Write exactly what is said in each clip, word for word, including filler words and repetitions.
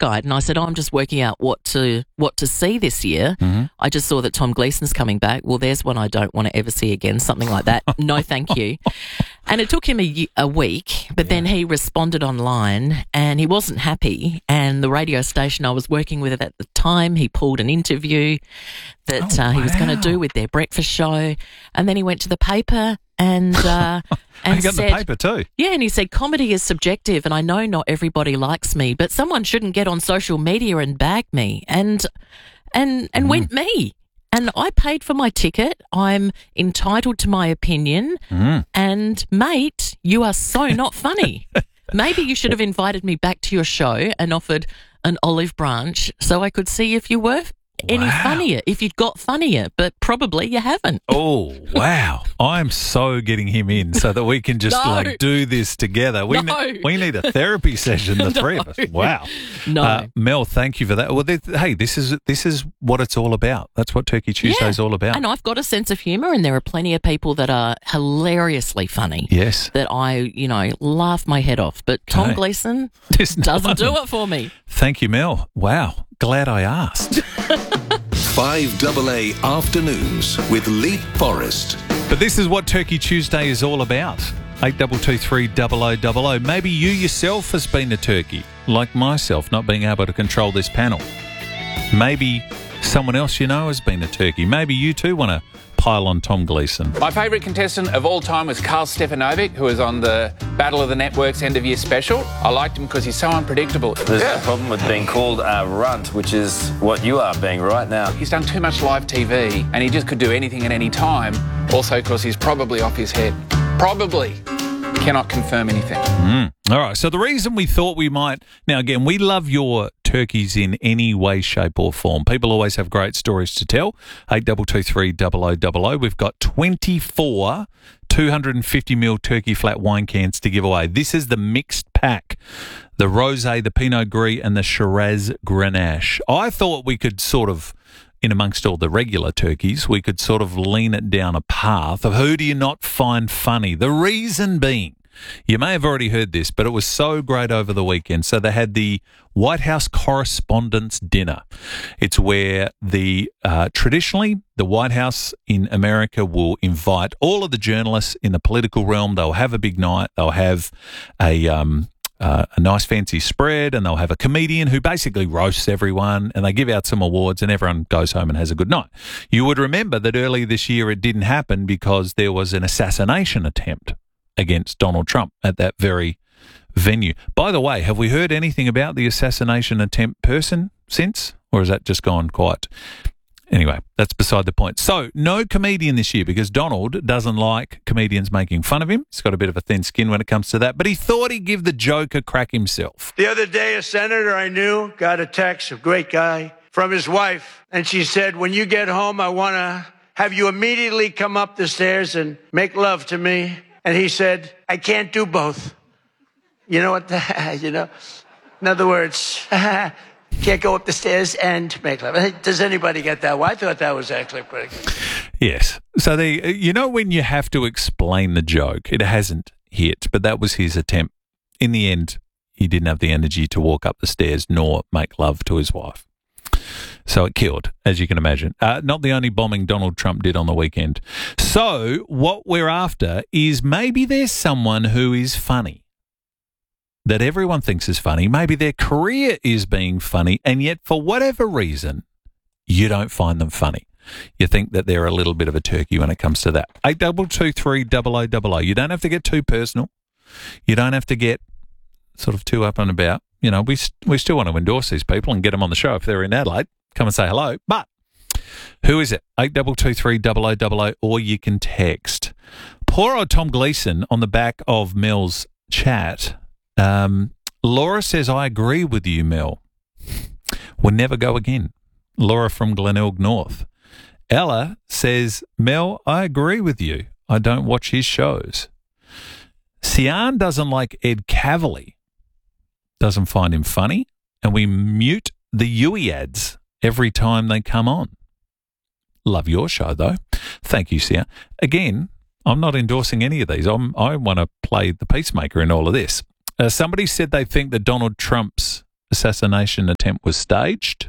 guide, and I said, oh, I'm just working out what to what to see this year. Mm-hmm. I just saw that Tom Gleeson's coming back. Well, there's one I don't want to ever see again, something like that. No, thank you. And it took him a, a week, but yeah. then he responded online, and he wasn't happy. And the radio station I was working with at the time, he pulled an interview that oh, uh, he wow. was going to do with their breakfast show, and then he went to the paper and uh, and he got said, the paper too. Yeah, and he said comedy is subjective, and I know not everybody likes me, but someone shouldn't get on social media and bag me, and and and Mm. went me. And I paid for my ticket. I'm entitled to my opinion. Mm. And, mate, you are so not funny. Maybe you should have invited me back to your show and offered an olive branch so I could see if you were any Wow. funnier, if you'd got funnier, but probably you haven't. Oh, wow. I'm so getting him in so that we can just No. like do this together. We, No. ne- we need a therapy session, the No. three of us. Wow. No. Uh, Mel, thank you for that. Well, th- hey, this is this is what it's all about. That's what Turkey Tuesday is all about. And I've got a sense of humour, and there are plenty of people that are hilariously funny. Yes. That I, you know, laugh my head off. But Tom Okay. Gleeson This doesn't one. do it for me. Thank you, Mel. Wow. Glad I asked. five A A Afternoons with Lee Forrest. But this is what Turkey Tuesday is all about. eight two two three double oh double oh. Maybe you yourself has been a turkey, like myself, not being able to control this panel. Maybe someone else you know has been a turkey. Maybe you too want to pile on Tom Gleeson. My favourite contestant of all time was Carl Stefanovic, who was on the Battle of the Networks end of year special. I liked him because he's so unpredictable. There's a problem with being called a runt, which is what you are being right now. He's done too much live T V, and he just could do anything at any time. Also because he's probably off his head. Probably. Cannot confirm anything. Mm. All right. So the reason we thought we might... Now, again, we love your turkeys in any way, shape or form. People always have great stories to tell. eight two two three double oh double oh. We've got twenty-four two hundred fifty milliliter turkey flat wine cans to give away. This is the mixed pack. The Rosé, the Pinot Gris and the Shiraz Grenache. I thought we could sort of... in amongst all the regular turkeys, we could sort of lean it down a path of who do you not find funny? The reason being, you may have already heard this, but it was so great over the weekend. So they had the White House Correspondents' Dinner. It's where the uh, traditionally the White House in America will invite all of the journalists in the political realm. They'll have a big night. They'll have a um, Uh, a nice fancy spread, and they'll have a comedian who basically roasts everyone, and they give out some awards, and everyone goes home and has a good night. You would remember that earlier this year it didn't happen because there was an assassination attempt against Donald Trump at that very venue. By the way, have we heard anything about the assassination attempt person since, or has that just gone quiet? Anyway, that's beside the point. So, no comedian this year because Donald doesn't like comedians making fun of him. He's got a bit of a thin skin when it comes to that, but he thought he'd give the joke a crack himself. The other day, a senator I knew got a text, a great guy, from his wife, and she said, when you get home, I want to have you immediately come up the stairs and make love to me. And he said, I can't do both. You know what? The, you know, in other words... Can't go up the stairs and make love. Does anybody get that? Well, I thought that was actually pretty good. Yes. So, the, you know when you have to explain the joke, it hasn't hit, but that was his attempt. In the end, he didn't have the energy to walk up the stairs nor make love to his wife. So it killed, as you can imagine. Uh, not the only bombing Donald Trump did on the weekend. So what we're after is maybe there's someone who is funny, that everyone thinks is funny. Maybe their career is being funny, and yet for whatever reason, you don't find them funny. You think that they're a little bit of a turkey when it comes to that. eight two two three double oh double oh. You don't have to get too personal. You don't have to get sort of too up and about. You know, we we still want to endorse these people and get them on the show if they're in Adelaide. Come and say hello. But who is it? eight two two three double oh double oh, or you can text. Poor old Tom Gleeson on the back of Mel's chat. Um, Laura says, I agree with you, Mel. We'll never go again. Laura from Glenelg North. Ella says, Mel, I agree with you. I don't watch his shows. Sian doesn't like Ed Cavalier. Doesn't find him funny. And we mute the Yui ads every time they come on. Love your show, though. Thank you, Sian. Again, I'm not endorsing any of these. I'm, I want to play the peacemaker in all of this. Uh, somebody said they think that Donald Trump's assassination attempt was staged.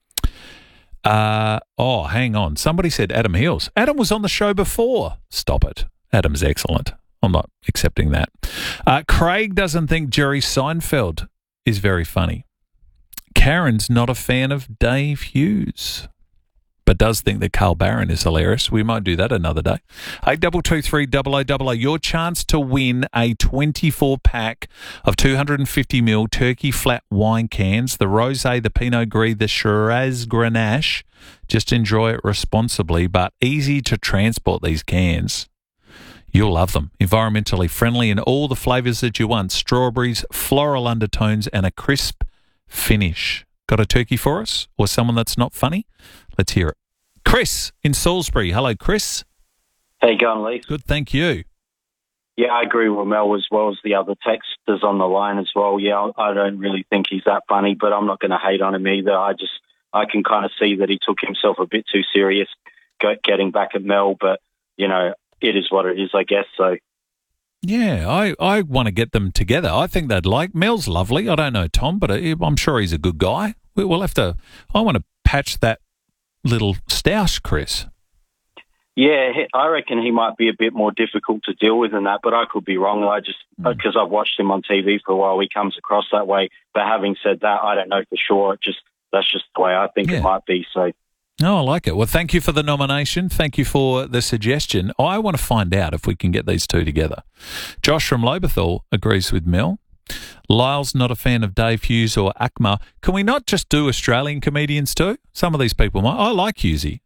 Uh, oh, hang on. Somebody said Adam Hills. Adam was on the show before. Stop it. Adam's excellent. I'm not accepting that. Uh, Craig doesn't think Jerry Seinfeld is very funny. Karen's not a fan of Dave Hughes, but does think that Carl Barron is hilarious. We might do that another day. eight two two three double oh double oh. Your chance to win a twenty-four pack of two hundred fifty milliliter Turkey flat wine cans, the Rosé, the Pinot Gris, the Shiraz Grenache. Just enjoy it responsibly, but easy to transport these cans. You'll love them. Environmentally friendly in all the flavours that you want. Strawberries, floral undertones, and a crisp finish. Got a turkey for us? Or someone that's not funny? Let's hear it. Chris in Salisbury. Hello, Chris. How you going, Lee? Good, thank you. Yeah, I agree with Mel as well as the other texters on the line as well. Yeah, I don't really think he's that funny, but I'm not going to hate on him either. I just, I can kind of see that he took himself a bit too serious getting back at Mel, but, you know, it is what it is, I guess, so. Yeah, I, I want to get them together. I think they'd like. Mel's lovely. I don't know Tom, but I'm sure he's a good guy. We'll have to, I want to patch that little stoush, Chris. Yeah, I reckon he might be a bit more difficult to deal with than that, but I could be wrong. I just, because mm. I've watched him on T V for a while, he comes across that way. But having said that, I don't know for sure. It just, that's just the way I think yeah. it might be, so. Oh, I like it. Well, thank you for the nomination. Thank you for the suggestion. I want to find out if we can get these two together. Josh from Loberthal agrees with Mel. Lyle's not a fan of Dave Hughes or Akmal. Can we not just do Australian comedians too? Some of these people might. I like Hughesy.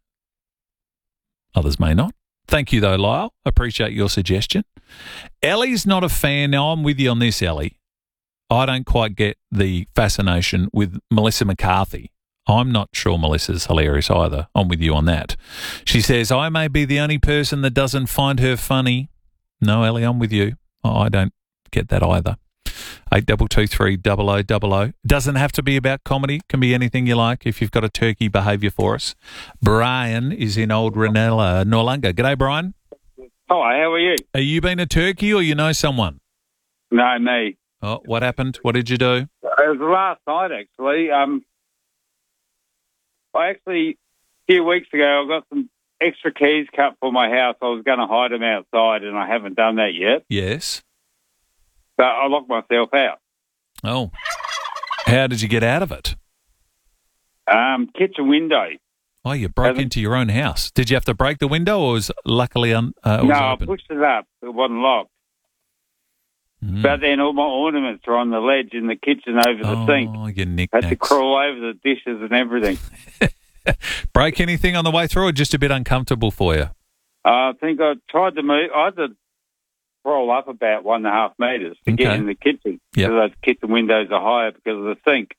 Others may not. Thank you, though, Lyle. Appreciate your suggestion. Ellie's not a fan. Now, I'm with you on this, Ellie. I don't quite get the fascination with Melissa McCarthy. I'm not sure Melissa's hilarious either. I'm with you on that. She says, I may be the only person that doesn't find her funny. No, Ellie, I'm with you. I don't get that either. eight two two three double oh double oh. Doesn't have to be about comedy. Can be anything you like if you've got a turkey behaviour for us. Brian is in Old Ranella, Noarlunga. G'day, Brian. Hi, how are you? Are you been a turkey or you know someone? No, me. Oh, what happened? What did you do? It was last night, actually. Um, I actually, a few weeks ago, I got some extra keys cut for my house. I was going to hide them outside, and I haven't done that yet. Yes. But I locked myself out. Oh. How did you get out of it? Um, kitchen window. Oh, you broke Hasn't... into your own house. Did you have to break the window, or was luckily un, uh, it was no, open? I pushed it up. It wasn't locked. Mm. But then all my ornaments are on the ledge in the kitchen over the oh, sink. Oh, you knickknacks. Had to crawl over the dishes and everything. Break anything on the way through, or just a bit uncomfortable for you? Uh, I think I tried to move. I had to roll up about one and a half metres to okay. get in the kitchen. Yep. Because those kitchen windows are higher because of the sink.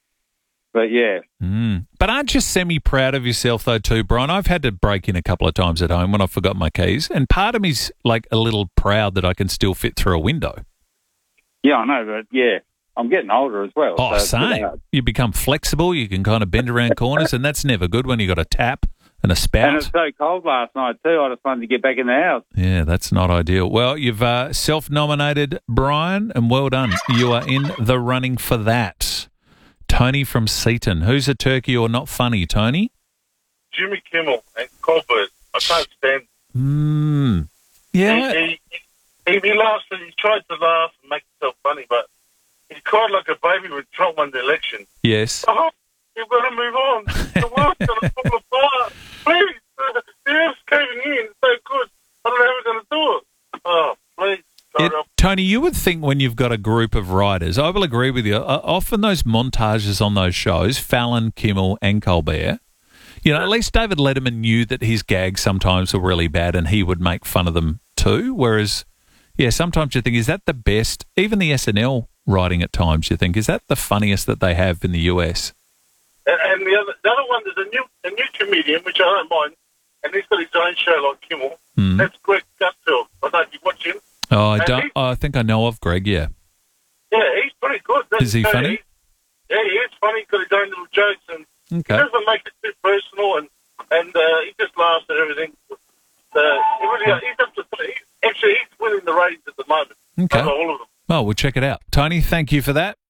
But, yeah. Mm. But aren't you semi-proud of yourself, though, too, Brian? I've had to break in a couple of times at home when I forgot my keys, and part of me's, like, a little proud that I can still fit through a window. Yeah, I know, but, yeah, I'm getting older as well. Oh, so same. You become flexible, you can kind of bend around corners, and that's never good when you got a tap and a spout. And it's so cold last night, too. I just wanted to get back in the house. Yeah, that's not ideal. Well, you've uh, self-nominated, Brian, and well done. You are in the running for that. Tony from Seaton. Who's a turkey or not funny, Tony? Jimmy Kimmel and Colbert. I can't stand Hmm. Yeah. He, he, he, he laughs and he tried to laugh and make himself funny, but he cried like a baby when Trump won the election. Yes. Oh, you've got to move on. The world's going to fall apart. Please. Uh, the earth's caving in. It's so good. I don't know how we're going to do it. Oh, please. It, Tony, you would think when you've got a group of writers, I will agree with you, uh, often those montages on those shows, Fallon, Kimmel and Colbert, you know, at least David Letterman knew that his gags sometimes were really bad and he would make fun of them too, whereas, yeah, sometimes you think, is that the best? Even the S N L writing at times, you think, is that the funniest that they have in the U S? And, and the, other, the other one, there's a new, a new comedian, which I don't mind, and he's got his own show like Kimmel. Mm. That's Greg Gutfeld. I don't know if you watch him. Oh, I don't. Oh, I think I know of Greg. Yeah. Yeah, he's pretty good. That's is he so funny? He, yeah, he is funny. He's got his own little jokes, and okay. he doesn't make it too personal, and and uh, he just laughs at everything. Uh, he really, he's up to, he, actually, he's winning the ratings at the moment. Okay. Over all of them. Well, we'll check it out. Tony, thank you for that.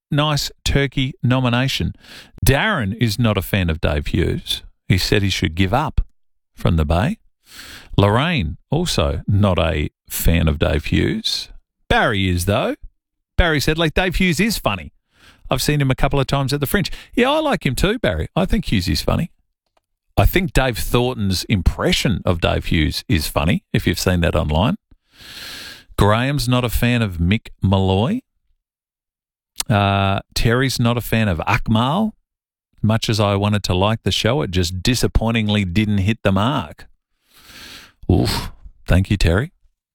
nice turkey nomination. Darren is not a fan of Dave Hughes. He said he should give up from the Bay. Lorraine, also not a fan of Dave Hughes. Barry is, though. Barry said, like, Dave Hughes is funny. I've seen him a couple of times at the Fringe. Yeah, I like him too, Barry. I think Hughes is funny. I think Dave Thornton's impression of Dave Hughes is funny, if you've seen that online. Graham's not a fan of Mick Malloy. Uh, Terry's not a fan of Akmal. Much as I wanted to like the show, it just disappointingly didn't hit the mark. Oof. Thank you, Terry.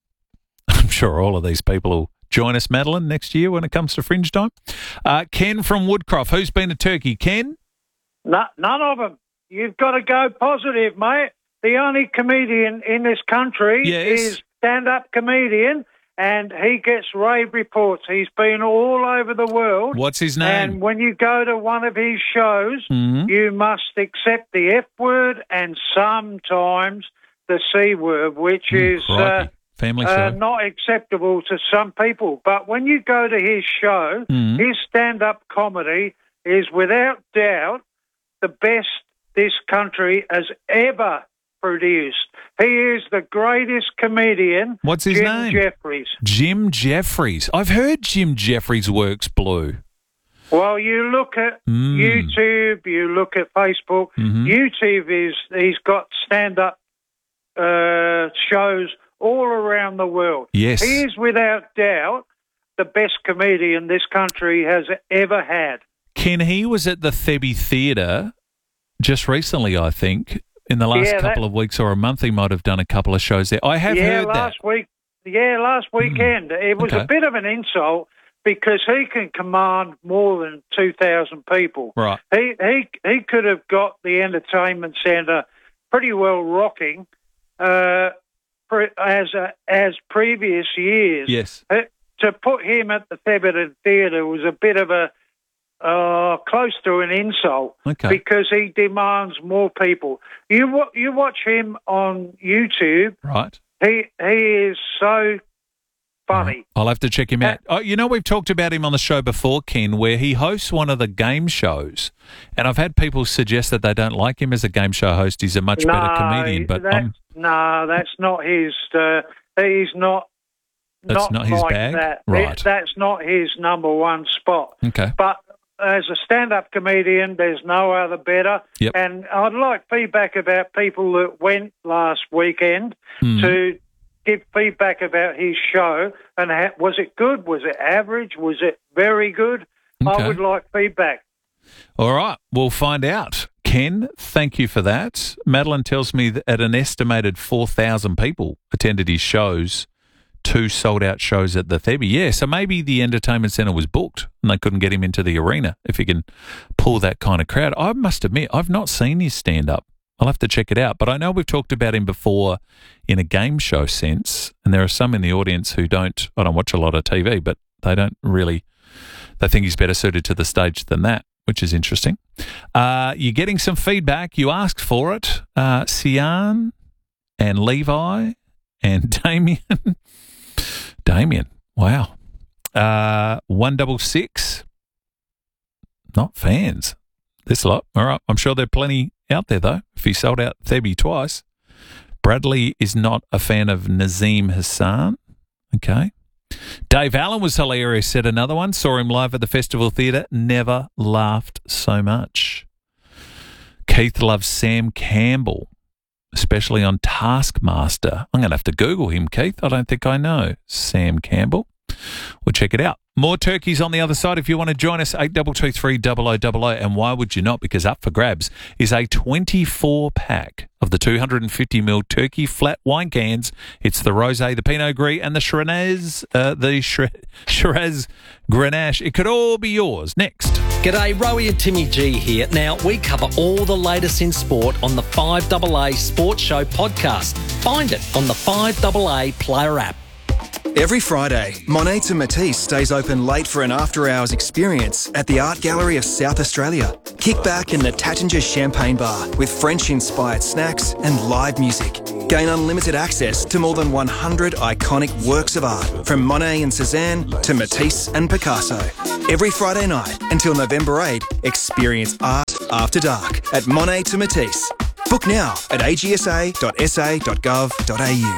I'm sure all of these people will join us, Madeline, next year when it comes to Fringe time. Uh, Ken from Woodcroft. Who's been a turkey? Ken? No, none of them. You've got to go positive, mate. The only comedian in this country yes. is stand-up comedian, and he gets rave reports. He's been all over the world. What's his name? And when you go to one of his shows, mm-hmm. you must accept the F word and sometimes the C word, which mm, is uh, Family uh, show. not acceptable to some people. But when you go to his show, mm-hmm. his stand-up comedy is without doubt the best this country has ever produced. He is the greatest comedian. What's his Jim name? Jeffries. Jim Jeffries. I've heard Jim Jeffries works blue. Well, you look at mm. YouTube, you look at Facebook. Mm-hmm. YouTube is he's got stand-up uh, shows all around the world. Yes, he is without doubt the best comedian this country has ever had. Ken, he was at the Thebby Theatre just recently, I think. In the last yeah, couple that, of weeks or a month, he might have done a couple of shows there. I have yeah, heard last that. week. Yeah, last weekend. Mm. It was okay. a bit of an insult because he can command more than two thousand people. Right. He he he could have got the entertainment centre pretty well rocking uh, pre, as uh, as previous years. Yes. Uh, to put him at the Theberton Theatre was a bit of a Uh, close to an insult okay. because he demands more people. You you watch him on YouTube, right? He he is so funny. Right. I'll have to check him out. Oh, you know, we've talked about him on the show before, Ken, where he hosts one of the game shows, and I've had people suggest that they don't like him as a game show host. He's a much no, better comedian, but that, um, no, that's not his. Uh, he's not. That's not, not his like bag, that. right? It, that's not his number one spot. Okay, but. As a stand-up comedian, there's no other better. Yep. And I'd like feedback about people that went last weekend mm. to give feedback about his show. And ha- was it good? Was it average? Was it very good? Okay. I would like feedback. All right, we'll find out. Ken, thank you for that. Madeline tells me that at an estimated four thousand people attended his shows. Two sold-out shows at the Thebby. Yeah, so maybe the entertainment centre was booked and they couldn't get him into the arena if he can pull that kind of crowd. I must admit, I've not seen his stand-up. I'll have to check it out. But I know we've talked about him before in a game show sense, and there are some in the audience who don't, I don't watch a lot of T V, but they don't really, they think he's better suited to the stage than that, which is interesting. Uh, you're getting some feedback. You asked for it. Uh, Sian and Levi and Damien. Damien, wow. Uh, one double six. Not fans. This lot. All right. I'm sure there are plenty out there, though, if he sold out Thebby twice. Bradley is not a fan of Nazim Hassan. Okay. Dave Allen was hilarious, said another one. Saw him live at the Festival Theatre. Never laughed so much. Keith loves Sam Campbell, especially on Taskmaster. I'm going to have to Google him, Keith. I don't think I know Sam Campbell. We'll check it out. More turkeys on the other side. If you want to join us, eight two two three, double oh double oh. And why would you not? Because up for grabs is a twenty-four pack of the two hundred fifty milliliter turkey flat wine cans. It's the Rosé, the Pinot Gris, and the Shiraz, uh, the Shiraz Grenache. It could all be yours. Next. G'day, Rowie and Timmy G here. Now, we cover all the latest in sport on the five A A Sports Show podcast. Find it on the five A A Player app. Every Friday, Monets and Matisse stays open late for an after-hours experience at the Art Gallery of South Australia. Kick back in the Tattinger Champagne Bar with French-inspired snacks and live music. Gain unlimited access to more than one hundred iconic works of art, from Monet and Cézanne to Matisse and Picasso. Every Friday night until November eighth, experience Art After Dark at Monet to Matisse. Book now at a g s a dot s a dot gov dot a u.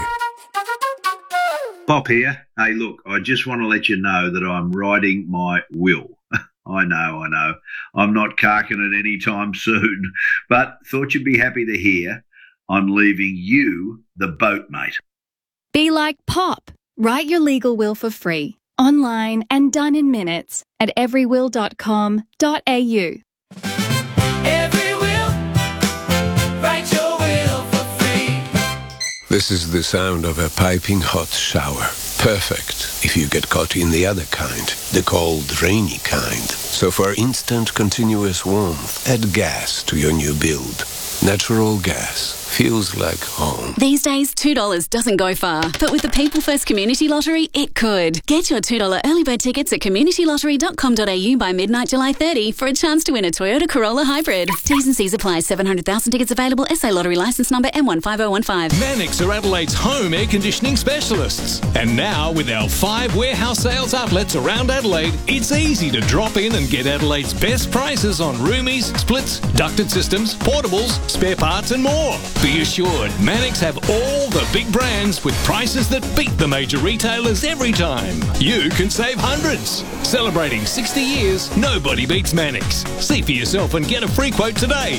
Pop here. Hey, look, I just want to let you know that I'm writing my will. I know, I know. I'm not carking it anytime soon, but thought you'd be happy to hear I'm leaving you the boat, mate. Be like Pop. Write your legal will for free, online and done in minutes at every will dot com dot a u. Every will, write your will for free. This is the sound of a piping hot shower. Perfect if you get caught in the other kind, the cold, rainy kind. So for instant, continuous warmth, add gas to your new build. Natural gas feels like home. These days, two dollars doesn't go far, but with the People First Community Lottery, it could. Get your two dollars early bird tickets at community lottery dot com dot a u by midnight July thirtieth for a chance to win a Toyota Corolla Hybrid. T's and C's apply. seven hundred thousand tickets available. S A Lottery licence number M one five oh one five. Mannix are Adelaide's home air conditioning specialists. And now, with our five warehouse sales outlets around Adelaide, it's easy to drop in and get Adelaide's best prices on roomies, splits, ducted systems, portables, spare parts and more. Be assured, Mannix have all the big brands with prices that beat the major retailers every time. You can save hundreds. Celebrating sixty years, nobody beats Mannix. See for yourself and get a free quote today.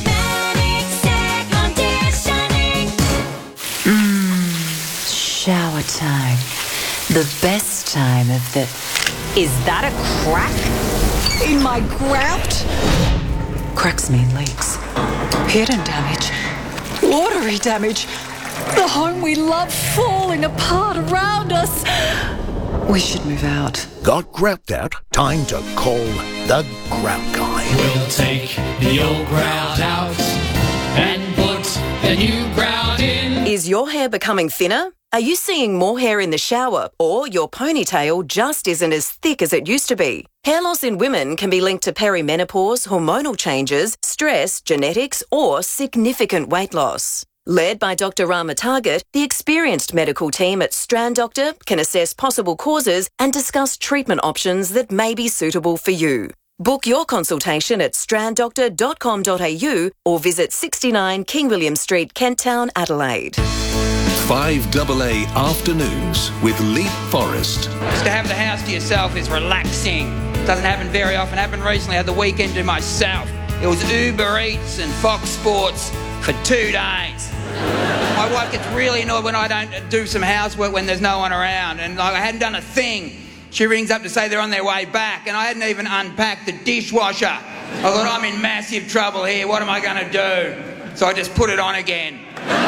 Mmm, shower time. The best time of the... Is that a crack in my grout? Cracks mean leaks. Hidden damage. Watery damage. The home we love falling apart around us. We should move out. Got grout out? Time to call the grout guy. We'll take the old grout out and put the new grout in. Is your hair becoming thinner? Are you seeing more hair in the shower, or your ponytail just isn't as thick as it used to be? Hair loss in women can be linked to perimenopause, hormonal changes, stress, genetics, or significant weight loss. Led by Doctor Rama Target, the experienced medical team at Strand Doctor can assess possible causes and discuss treatment options that may be suitable for you. Book your consultation at strand doctor dot com dot a u or visit sixty-nine King William Street, Kent Town, Adelaide. five double A Afternoons with Leap Forrest. Just to have the house to yourself is relaxing. Doesn't happen very often. Happened recently. I had the weekend to myself. It was Uber Eats and Fox Sports for two days. My wife gets really annoyed when I don't do some housework when there's no one around, and like I hadn't done a thing. She rings up to say they're on their way back, and I hadn't even unpacked the dishwasher. I thought, I'm in massive trouble here. What am I going to do? So I just put it on again.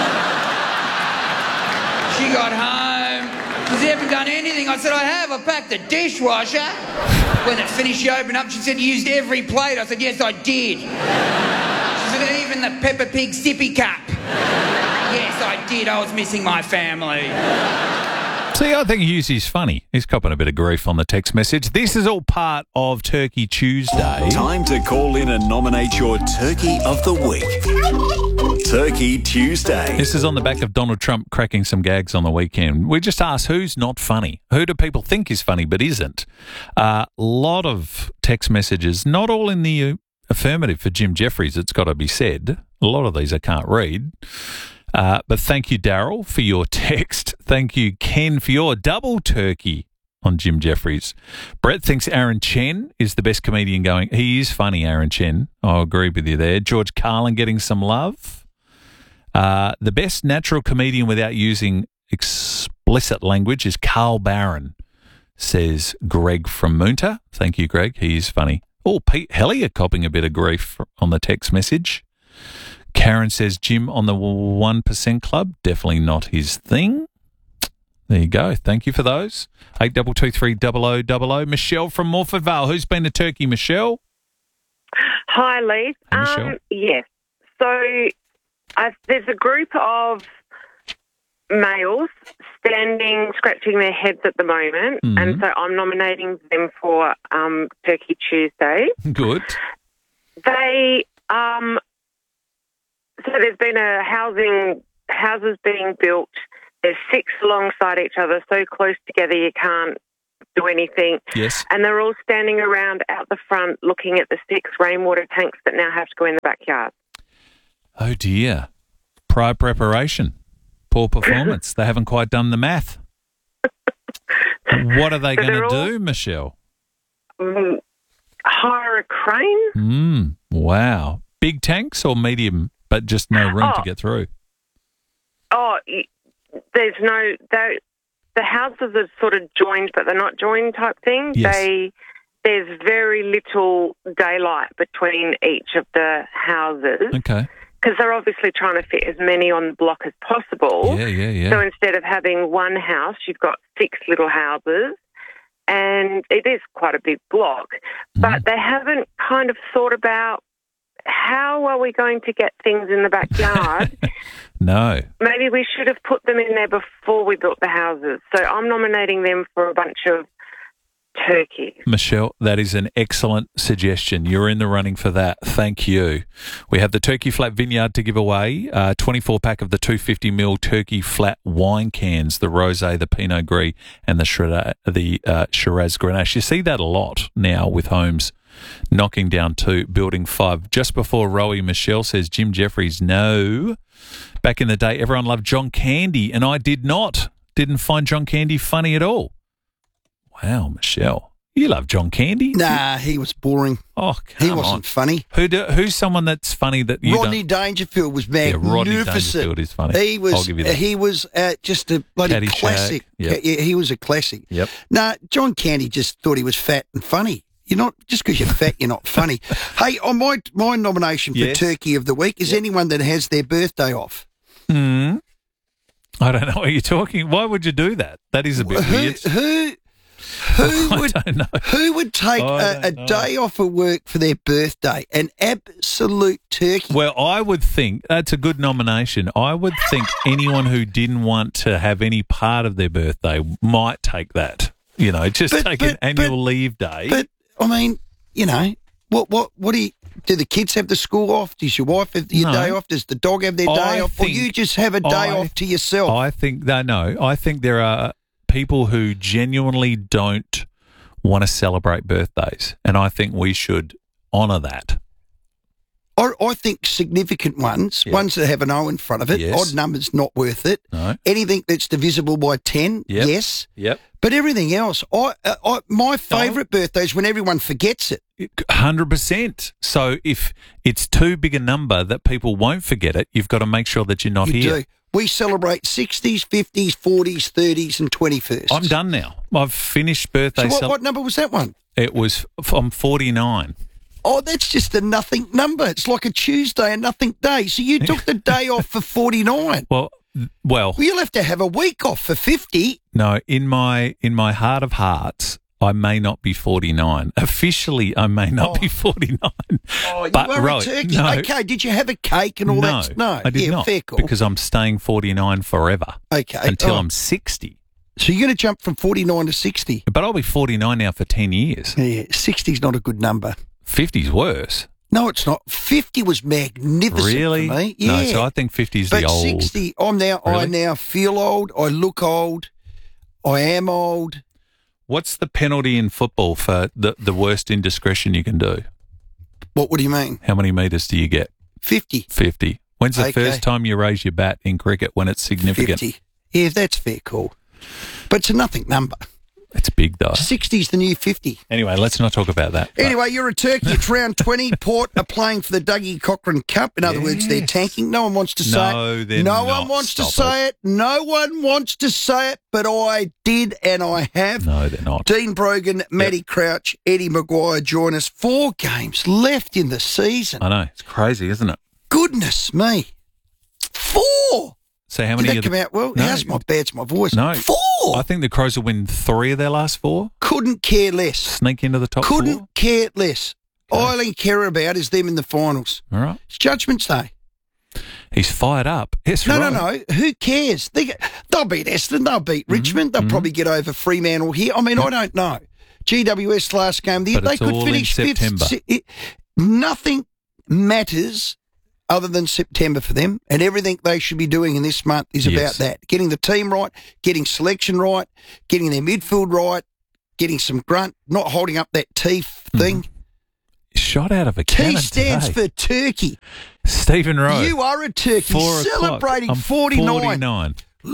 She got home. She said, you haven't done anything. I said, I have. I packed the dishwasher. When it finished, she opened up. She said, you used every plate. I said, yes, I did. She said, even the Peppa Pig sippy cup. Yes, I did. I was missing my family. See, I think Hughesy's funny. He's copping a bit of grief on the text message. This is all part of Turkey Tuesday. Time to call in and nominate your Turkey of the Week. Turkey Tuesday. This is on the back of Donald Trump cracking some gags on the weekend. We just asked who's not funny. Who do people think is funny but isn't? A uh, lot of text messages, not all in the affirmative for Jim Jeffries, it's got to be said. A lot of these I can't read. Uh, but thank you, Daryl, for your text. Thank you, Ken, for your double turkey on Jim Jeffries. Brett thinks Aaron Chen is the best comedian going. He is funny, Aaron Chen. I'll agree with you there. George Carlin getting some love. Uh, the best natural comedian without using explicit language is Carl Barron, says Greg from Moonta. Thank you, Greg. He is funny. Oh, Pete Hellier copping a bit of grief on the text message. Karen says Jim on the one percent Club, definitely not his thing. There you go. Thank you for those. eight two two three double oh double oh. Michelle from Morford Vale. Who's been to Turkey, Michelle? Hi, Lee. Hey, Michelle. Um, yes. So I, there's a group of males standing, scratching their heads at the moment, Mhm. and so I'm nominating them for um, Turkey Tuesday. Good. They... Um, So there's been a housing, houses being built. There's six alongside each other, so close together you can't do anything. Yes. And they're all standing around out the front looking at the six rainwater tanks that now have to go in the backyard. Oh, dear. Prior preparation. Poor performance. They haven't quite done the math. What are they So going to they're all- do, Michelle? Mm, hire a crane? Mm, wow. Big tanks or medium, but just no room to Oh. get through? Oh, y- there's no... they- The houses are sort of joined, but they're not joined type thing. Yes. They There's very little daylight between each of the houses. Okay. Because they're obviously trying to fit as many on the block as possible. Yeah, yeah, yeah. So instead of having one house, you've got six little houses, and it is quite a big block. Mm-hmm. But they haven't kind of thought about how are we going to get things in the backyard. No. Maybe we should have put them in there before we built the houses. So I'm nominating them for a bunch of turkeys. Michelle, that is an excellent suggestion. You're in the running for that. Thank you. We have the Turkey Flat Vineyard to give away, uh, twenty-four pack of the two hundred fifty milliliter Turkey Flat wine cans, the Rosé, the Pinot Gris, and the Shiraz, the uh, Shiraz Grenache. You see that a lot now with homes knocking down two, building five. Just before Rowie, Michelle says Jim Jeffries, no. Back in the day, everyone loved John Candy, and I did not. Didn't find John Candy funny at all. Wow, Michelle. You love John Candy? Nah, he was boring. Oh, He come wasn't on. funny. Who do, who's someone that's funny that you Rodney don't? Dangerfield was Yeah, magnificent. Rodney Dangerfield is funny. He was. I'll give you that. He was uh, just a bloody Caddyshack. classic. Yep. Yeah, he was a classic. Yep. Nah, John Candy just thought he was fat and funny. You're not just because you're fat, you're not funny. Hey, on my my nomination for Yes. Turkey of the Week is anyone that has their birthday off. Hmm. I don't know what you're talking. Why would you do that? That is a bit Who weird. who who I would don't know. who would take I a, a don't know. day off of work for their birthday? An absolute turkey. Well, I would think that's a good nomination. I would think anyone who didn't want to have any part of their birthday might take that. You know, just But- take but- an annual leave day. But I mean, you know, what what what do you do? The kids have the school off? Does your wife have your No. day off? Does the dog have their day I off? Or think- you just have a day I- off to yourself? I think that no, I think there are people who genuinely don't want to celebrate birthdays, and I think we should honour that. I, I think significant ones, Yeah. ones that have an O in front of it, Yes. odd numbers not worth it. No. Anything that's divisible by ten, Yep. yes. Yep. But everything else, I, uh, I my favourite birthday is when everyone forgets it. Hundred percent. So if it's too big a number that people won't forget it, you've got to make sure that you're not You here. do. We celebrate sixties, fifties, forties, thirties, and twenty-firsts. I'm done now. I've finished birthday. So what, cel- what number was that one? It was. I'm forty-nine. Oh, that's just a nothing number. It's like a Tuesday, a nothing day. So you took the day off for forty-nine. Well, well, Well, you'll have to have a week off for fifty. no. In my in my heart of hearts, I may not be forty-nine. Officially, I may not be forty-nine. Oh, you but were right, a turkey. no, Okay, did you have a cake and all no, that? No, I did yeah, not. fair call. Because I'm staying forty-nine forever. Okay, until oh. I'm sixty. So you're going to jump from forty-nine to sixty. But I'll be forty-nine now for ten years. Yeah, sixty's not a good number. fifty's worse. No, it's not. fifty was magnificent Really? for me. Yeah. No, so I think fifty's but the old. sixty, I'm now. I Really? now feel old. I look old. I am old. What's the penalty in football for the, the worst indiscretion you can do? What? What do you mean? How many metres do you get? Fifty. fifty. When's the Okay. first time you raise your bat in cricket when it's significant? Fifty. Yeah, that's fair call. But it's a nothing number. It's big, though. Sixty's the new fifty. Anyway, let's not talk about that. Anyway, you're a turkey. It's round twenty. Port are playing for the Dougie Cochran Cup. In other words, they're tanking. No one wants to say No, it. they're No not. one wants to Stop say it. No one wants to say it, but I did and I have. No, they're not. Dean Brogan, Matty Crouch, Eddie Maguire join us. Four games left in the season. I know. It's crazy, isn't it? Goodness me. Four. So how Did many that of the- come out well? No. How's my bad's my voice? No. Four. I think the Crows will win three of their last four. Couldn't care less. Sneak into the top Couldn't four. care less. All I care about is them in the finals. All right. It's Judgment Day. He's fired up. Yes, No, right. no, no. Who cares? They, they'll beat Aston. They'll beat Mm-hmm. Richmond. They'll probably get over Fremantle here. I mean, I don't know. G W S last game, they, But they it's could all in finish fifth. September. Si- it- nothing matters other than September for them, and everything they should be doing in this month is Yes. about that. Getting the team right, getting selection right, getting their midfield right, getting some grunt, not holding up that T thing. Shot out of a T cannon stands today. for turkey. Stephen Rowe. You are a turkey. Four Celebrating o'clock. I'm forty-nine. forty-nine.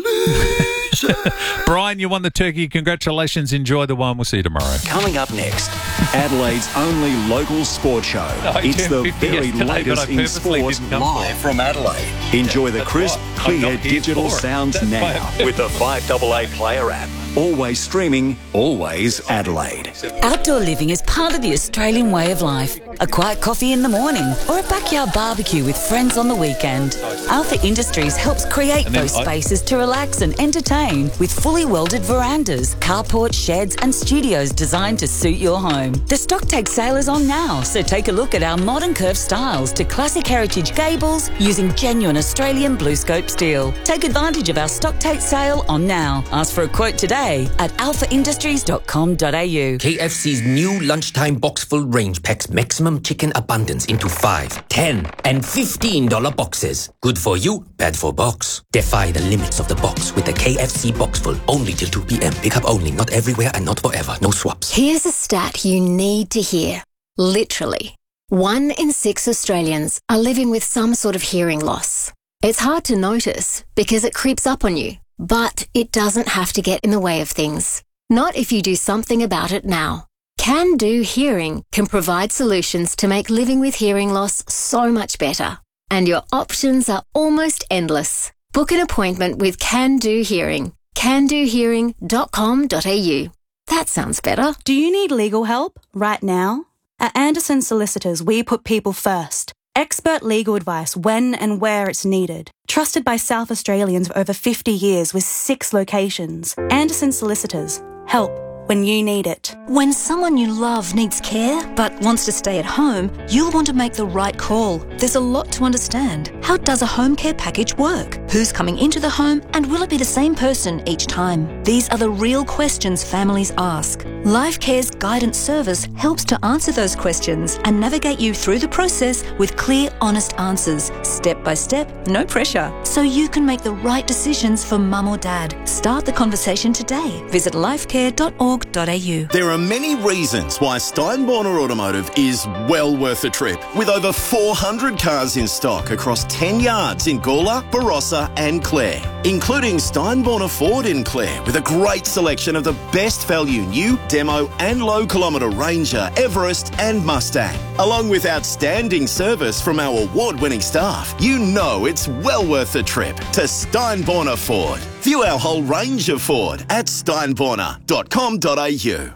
Brian, you won the turkey. Congratulations. Enjoy the one. We'll see you tomorrow. Coming up next, Adelaide's only local sports show. I It's turned the fifty very yesterday, but I latest in purposely sports didn't come live for it. from Adelaide. Enjoy the That's crisp, what I'm clear not here digital for. sounds That's why now I with the five A A Player app. Always streaming, always Adelaide. Outdoor living is part of the Australian way of life. A quiet coffee in the morning or a backyard barbecue with friends on the weekend. Alpha Industries helps create And then those I- spaces to relax and entertain with fully welded verandas, carports, sheds and studios designed to suit your home. The stock take sale is on now, so take a look at our modern curved styles to classic heritage gables using genuine Australian blue scope steel. Take advantage of our stock take sale on now. Ask for a quote today at alpha industries dot com dot a u. K F C's new lunchtime box full range packs maximum chicken abundance into five, ten, and fifteen dollar boxes. Good for you, bad for box. Defy the limits of the box with the K F C box full only till two p.m. Pick up only, not everywhere and not forever. No swaps. Here's a stat you need to hear. Literally, one in six Australians are living with some sort of hearing loss. It's hard to notice because it creeps up on you, but it doesn't have to get in the way of things. Not if you do something about it now. Can Do Hearing can provide solutions to make living with hearing loss so much better. And your options are almost endless. Book an appointment with Can Do Hearing. can do hearing dot com dot a u. That sounds better. Do you need legal help right now? At Anderson Solicitors, we put people first. Expert legal advice when and where it's needed. Trusted by South Australians for over fifty years with six locations. Anderson Solicitors. Help when you need it. When someone you love needs care but wants to stay at home, you'll want to make the right call. There's a lot to understand. How does a home care package work? Who's coming into the home and will it be the same person each time? These are the real questions families ask. LifeCare's guidance service helps to answer those questions and navigate you through the process with clear, honest answers, step by step, no pressure, so you can make the right decisions for mum or dad. Start the conversation today. Visit lifecare dot org dot a u. There are many reasons why Steinborner Automotive is well worth a trip. With over four hundred cars in stock across ten yards in Gawler, Barossa and Clare, including Steinborner Ford in Clare with a great selection of the best value new, demo and low kilometre Ranger, Everest and Mustang. Along with outstanding service from our award-winning staff, you know it's well worth the trip to Steinborner Ford. View our whole range of Ford at steinborner dot com dot a u.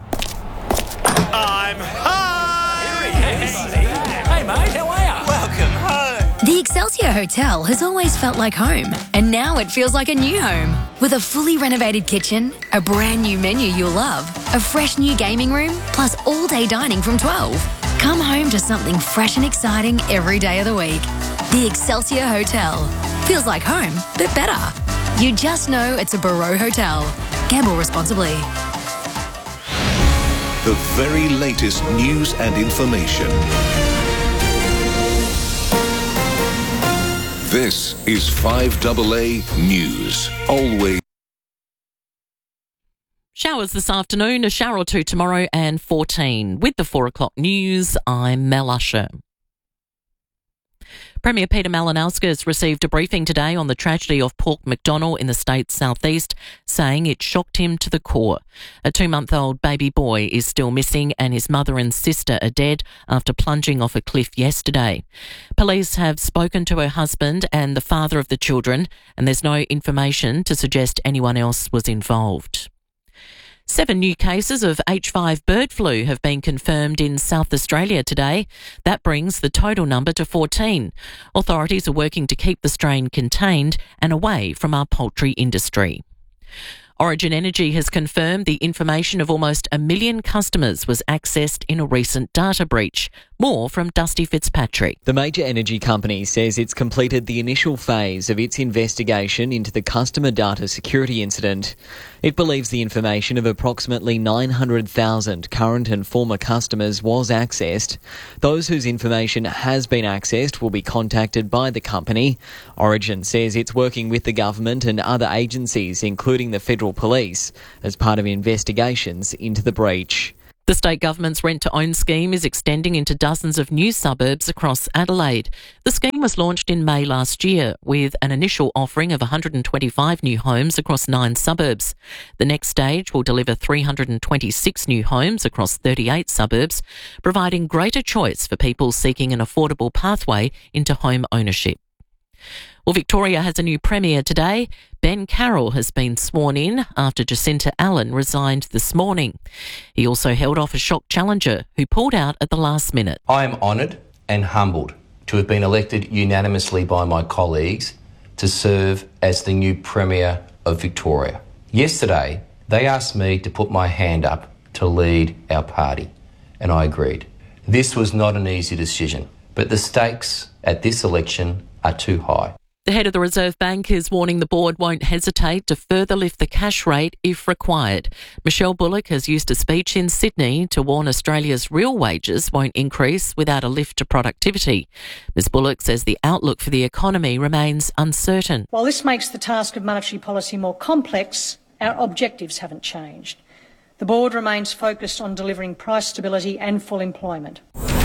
I'm home! Hey, mate, how are you? Welcome home. The Excelsior Hotel has always felt like home, and now it feels like a new home. With a fully renovated kitchen, a brand new menu you'll love, a fresh new gaming room, plus all-day dining from twelve. Come home to something fresh and exciting every day of the week. The Excelsior Hotel. Feels like home, but better. You just know it's a Barreau Hotel. Gamble responsibly. The very latest news and information. This is five A A News. Always. Showers this afternoon, a shower or two tomorrow and fourteen. With the four o'clock news, I'm Mel Usher. Premier Peter Malinauskas received a briefing today on the tragedy of Port Macdonnell in the state's southeast, saying it shocked him to the core. A two-month-old baby boy is still missing and his mother and sister are dead after plunging off a cliff yesterday. Police have spoken to her husband and the father of the children, and there's no information to suggest anyone else was involved. Seven new cases of H five bird flu have been confirmed in South Australia today. That brings the total number to fourteen. Authorities are working to keep the strain contained and away from our poultry industry. Origin Energy has confirmed the information of almost a million customers was accessed in a recent data breach. More from Dusty Fitzpatrick. The major energy company says it's completed the initial phase of its investigation into the customer data security incident. It believes the information of approximately nine hundred thousand current and former customers was accessed. Those whose information has been accessed will be contacted by the company. Origin says it's working with the government and other agencies, including the Federal Federal Police as part of investigations into the breach. The state government's rent-to-own scheme is extending into dozens of new suburbs across Adelaide. The scheme was launched in May last year with an initial offering of one hundred twenty-five new homes across nine suburbs. The next stage will deliver three hundred twenty-six new homes across thirty-eight suburbs, providing greater choice for people seeking an affordable pathway into home ownership. Well, Victoria has a new Premier today. Ben Carroll has been sworn in after Jacinta Allen resigned this morning. He also held off a shock challenger who pulled out at the last minute. I am honoured and humbled to have been elected unanimously by my colleagues to serve as the new Premier of Victoria. Yesterday, they asked me to put my hand up to lead our party, and I agreed. This was not an easy decision, but the stakes at this election are too high. The head of the Reserve Bank is warning the board won't hesitate to further lift the cash rate if required. Michelle Bullock has used a speech in Sydney to warn Australia's real wages won't increase without a lift to productivity. Ms Bullock says the outlook for the economy remains uncertain. While this makes the task of monetary policy more complex, our objectives haven't changed. The board remains focused on delivering price stability and full employment.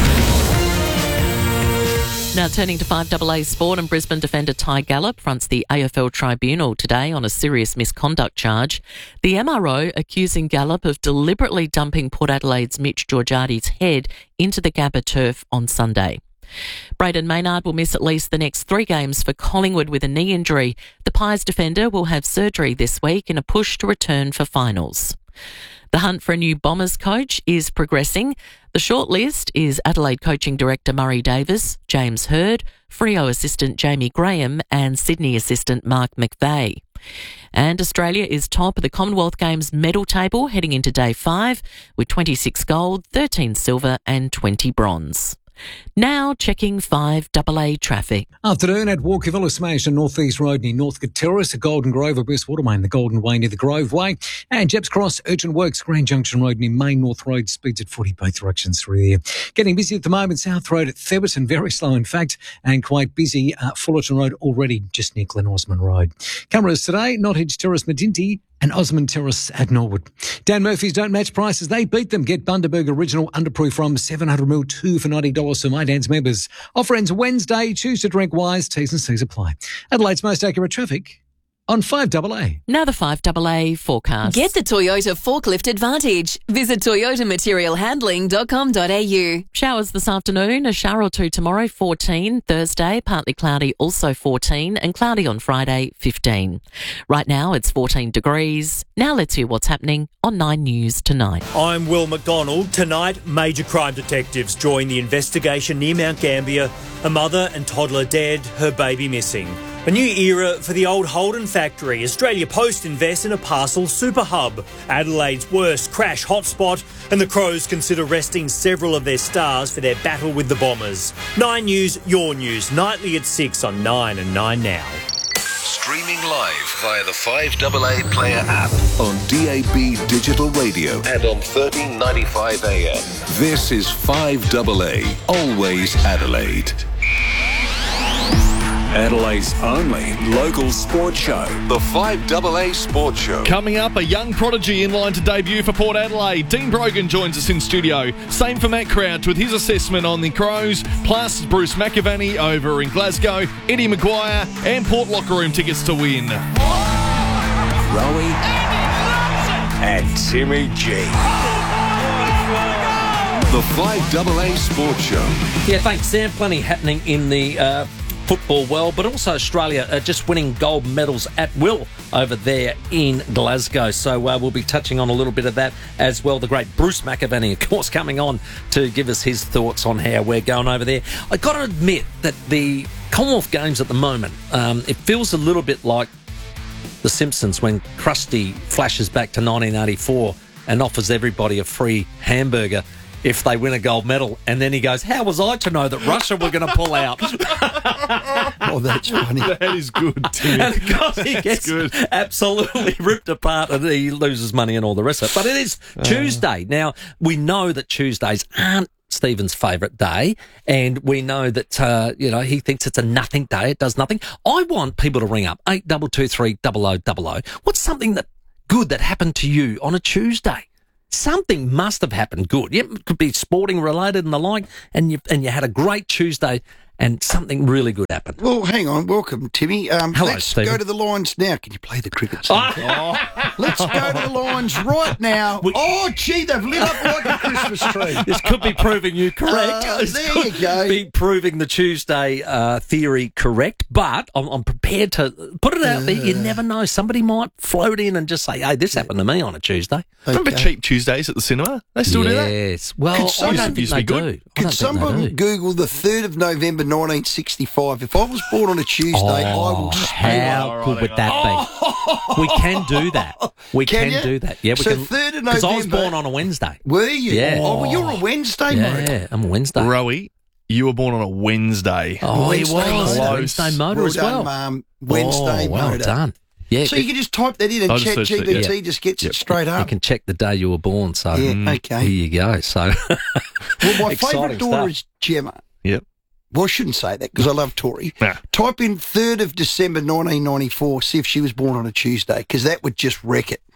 Now turning to five A A sport, and Brisbane defender Ty Gallop fronts the A F L Tribunal today on a serious misconduct charge. The M R O accusing Gallop of deliberately dumping Port Adelaide's Mitch Georgiades' head into the Gabba turf on Sunday. Braden Maynard will miss at least the next three games for Collingwood with a knee injury. The Pies defender will have surgery this week in a push to return for finals. The hunt for a new Bombers coach is progressing. The shortlist is Adelaide coaching director Murray Davis, James Hird, Freo assistant Jamie Graham and Sydney assistant Mark McVeigh. And Australia is top of the Commonwealth Games medal table heading into day five with twenty-six gold, thirteen silver and twenty bronze. Now checking five A A traffic. Afternoon at Walkerville, smashed on North East Road near Northcote Terrace, the Golden Grove, West Watermain, the Golden Way near the Grove Way, and Jeps Cross, Urchin Works, Grand Junction Road near Main North Road, speeds at forty both directions through there. Getting busy at the moment, South Road at Theberton, very slow in fact, and quite busy at Fullerton Road already just near Glen Osmond Road. Cameras today, Nottage Terrace, Medinty, and Osmond Terrace at Norwood. Dan Murphy's don't match prices, they beat them. Get Bundaberg Original Underproof from seven hundred mil, two for ninety dollars for My Dan's members. Offer ends Wednesday, choose to drink wise, T's and C's apply. Adelaide's most accurate traffic on five A A. Now the five A A forecast. Get the Toyota Forklift Advantage. Visit toyota material handling dot com dot a u. Showers this afternoon, a shower or two tomorrow, fourteen. Thursday, partly cloudy, also fourteen, and cloudy on Friday, fifteen. Right now, it's fourteen degrees. Now let's hear what's happening on Nine News tonight. I'm Will McDonald. Tonight, major crime detectives join the investigation near Mount Gambier. A mother and toddler dead, her baby missing. A new era for the old Holden factory. Australia Post invests in a parcel super hub. Adelaide's worst crash hotspot, and the Crows consider resting several of their stars for their battle with the Bombers. Nine News, your news, nightly at six on Nine and Nine Now. Streaming live via the five A A Player app on D A B Digital Radio and on thirteen ninety-five A M. This is five A A, always Adelaide. Adelaide's only local sports show. The five A A Sports Show. Coming up, a young prodigy in line to debut for Port Adelaide. Dean Brogan joins us in studio. Same for Matt Crouch with his assessment on the Crows, plus Bruce McAvaney over in Glasgow, Eddie Maguire, and Port Locker Room tickets to win. Rowie and Timmy G. The five A A Sports Show. Yeah, thanks, Sam. Plenty happening in the uh, football world, but also Australia uh, just winning gold medals at will over there in Glasgow. So uh, we'll be touching on a little bit of that as well. The great Bruce McAvaney, of course, coming on to give us his thoughts on how we're going over there. I got to admit that the Commonwealth Games at the moment, um, it feels a little bit like The Simpsons when Krusty flashes back to nineteen eighty-four and offers everybody a free hamburger if they win a gold medal, and then he goes, how was I to know that Russia were going to pull out? Oh, that's funny. That is good, Tim. And of course he gets good. absolutely ripped apart and he loses money and all the rest of it. But it is Tuesday. Now, we know that Tuesdays aren't Stephen's favourite day, and we know that, uh, you know, he thinks it's a nothing day. It does nothing. I want people to ring up, eight two two three, double oh double oh. What's something that good that happened to you on a Tuesday. Something must have happened good. Yeah, it could be sporting related and the like, and you and you had a great Tuesday and something really good happened. Well, hang on. Welcome, Timmy. Um, Hello, let's Stephen. go to the lines now. Can you play the cricket song? Oh. Let's go to the lines right now. We, oh, gee, they've lit up like a Christmas tree. This could be proving you correct. Uh, This there could you go. Be proving the Tuesday uh, theory correct, but I'm, I'm prepared to put it out there. You never know. Somebody might float in and just say, hey, this happened to me on a Tuesday. Okay. Remember Cheap Tuesdays at the cinema? They still do that? Yes. Well, Could I some- don't think used to they be good. do. I Could don't think they someone do. Google the third of November nineteen sixty-five? If I was born on a Tuesday, I will How good would that be? We can do that. We Can can, you? do that. Yeah, we So can. third of Because I was November- born on a Wednesday. Were you? Yeah. Oh, well, you're a Wednesday, mate. Yeah, I'm a Wednesday. Rowie, you were born on a Wednesday. Oh, he Wednesday was. motor. Wednesday motor Well as well. done, Mum. Wednesday oh, well motor. done. Yeah, So you can just type that in and I'll just Chat search it, G P T yeah. just gets Yep. it straight you up. can check the day you were born. So Yeah, mm, okay. here you go. So Well, my Exciting favourite daughter stuff. is Gemma. Yep. Well, I shouldn't say that because I love Tori. Yeah. Type in third of December nineteen ninety-four, see if she was born on a Tuesday, because that would just wreck it.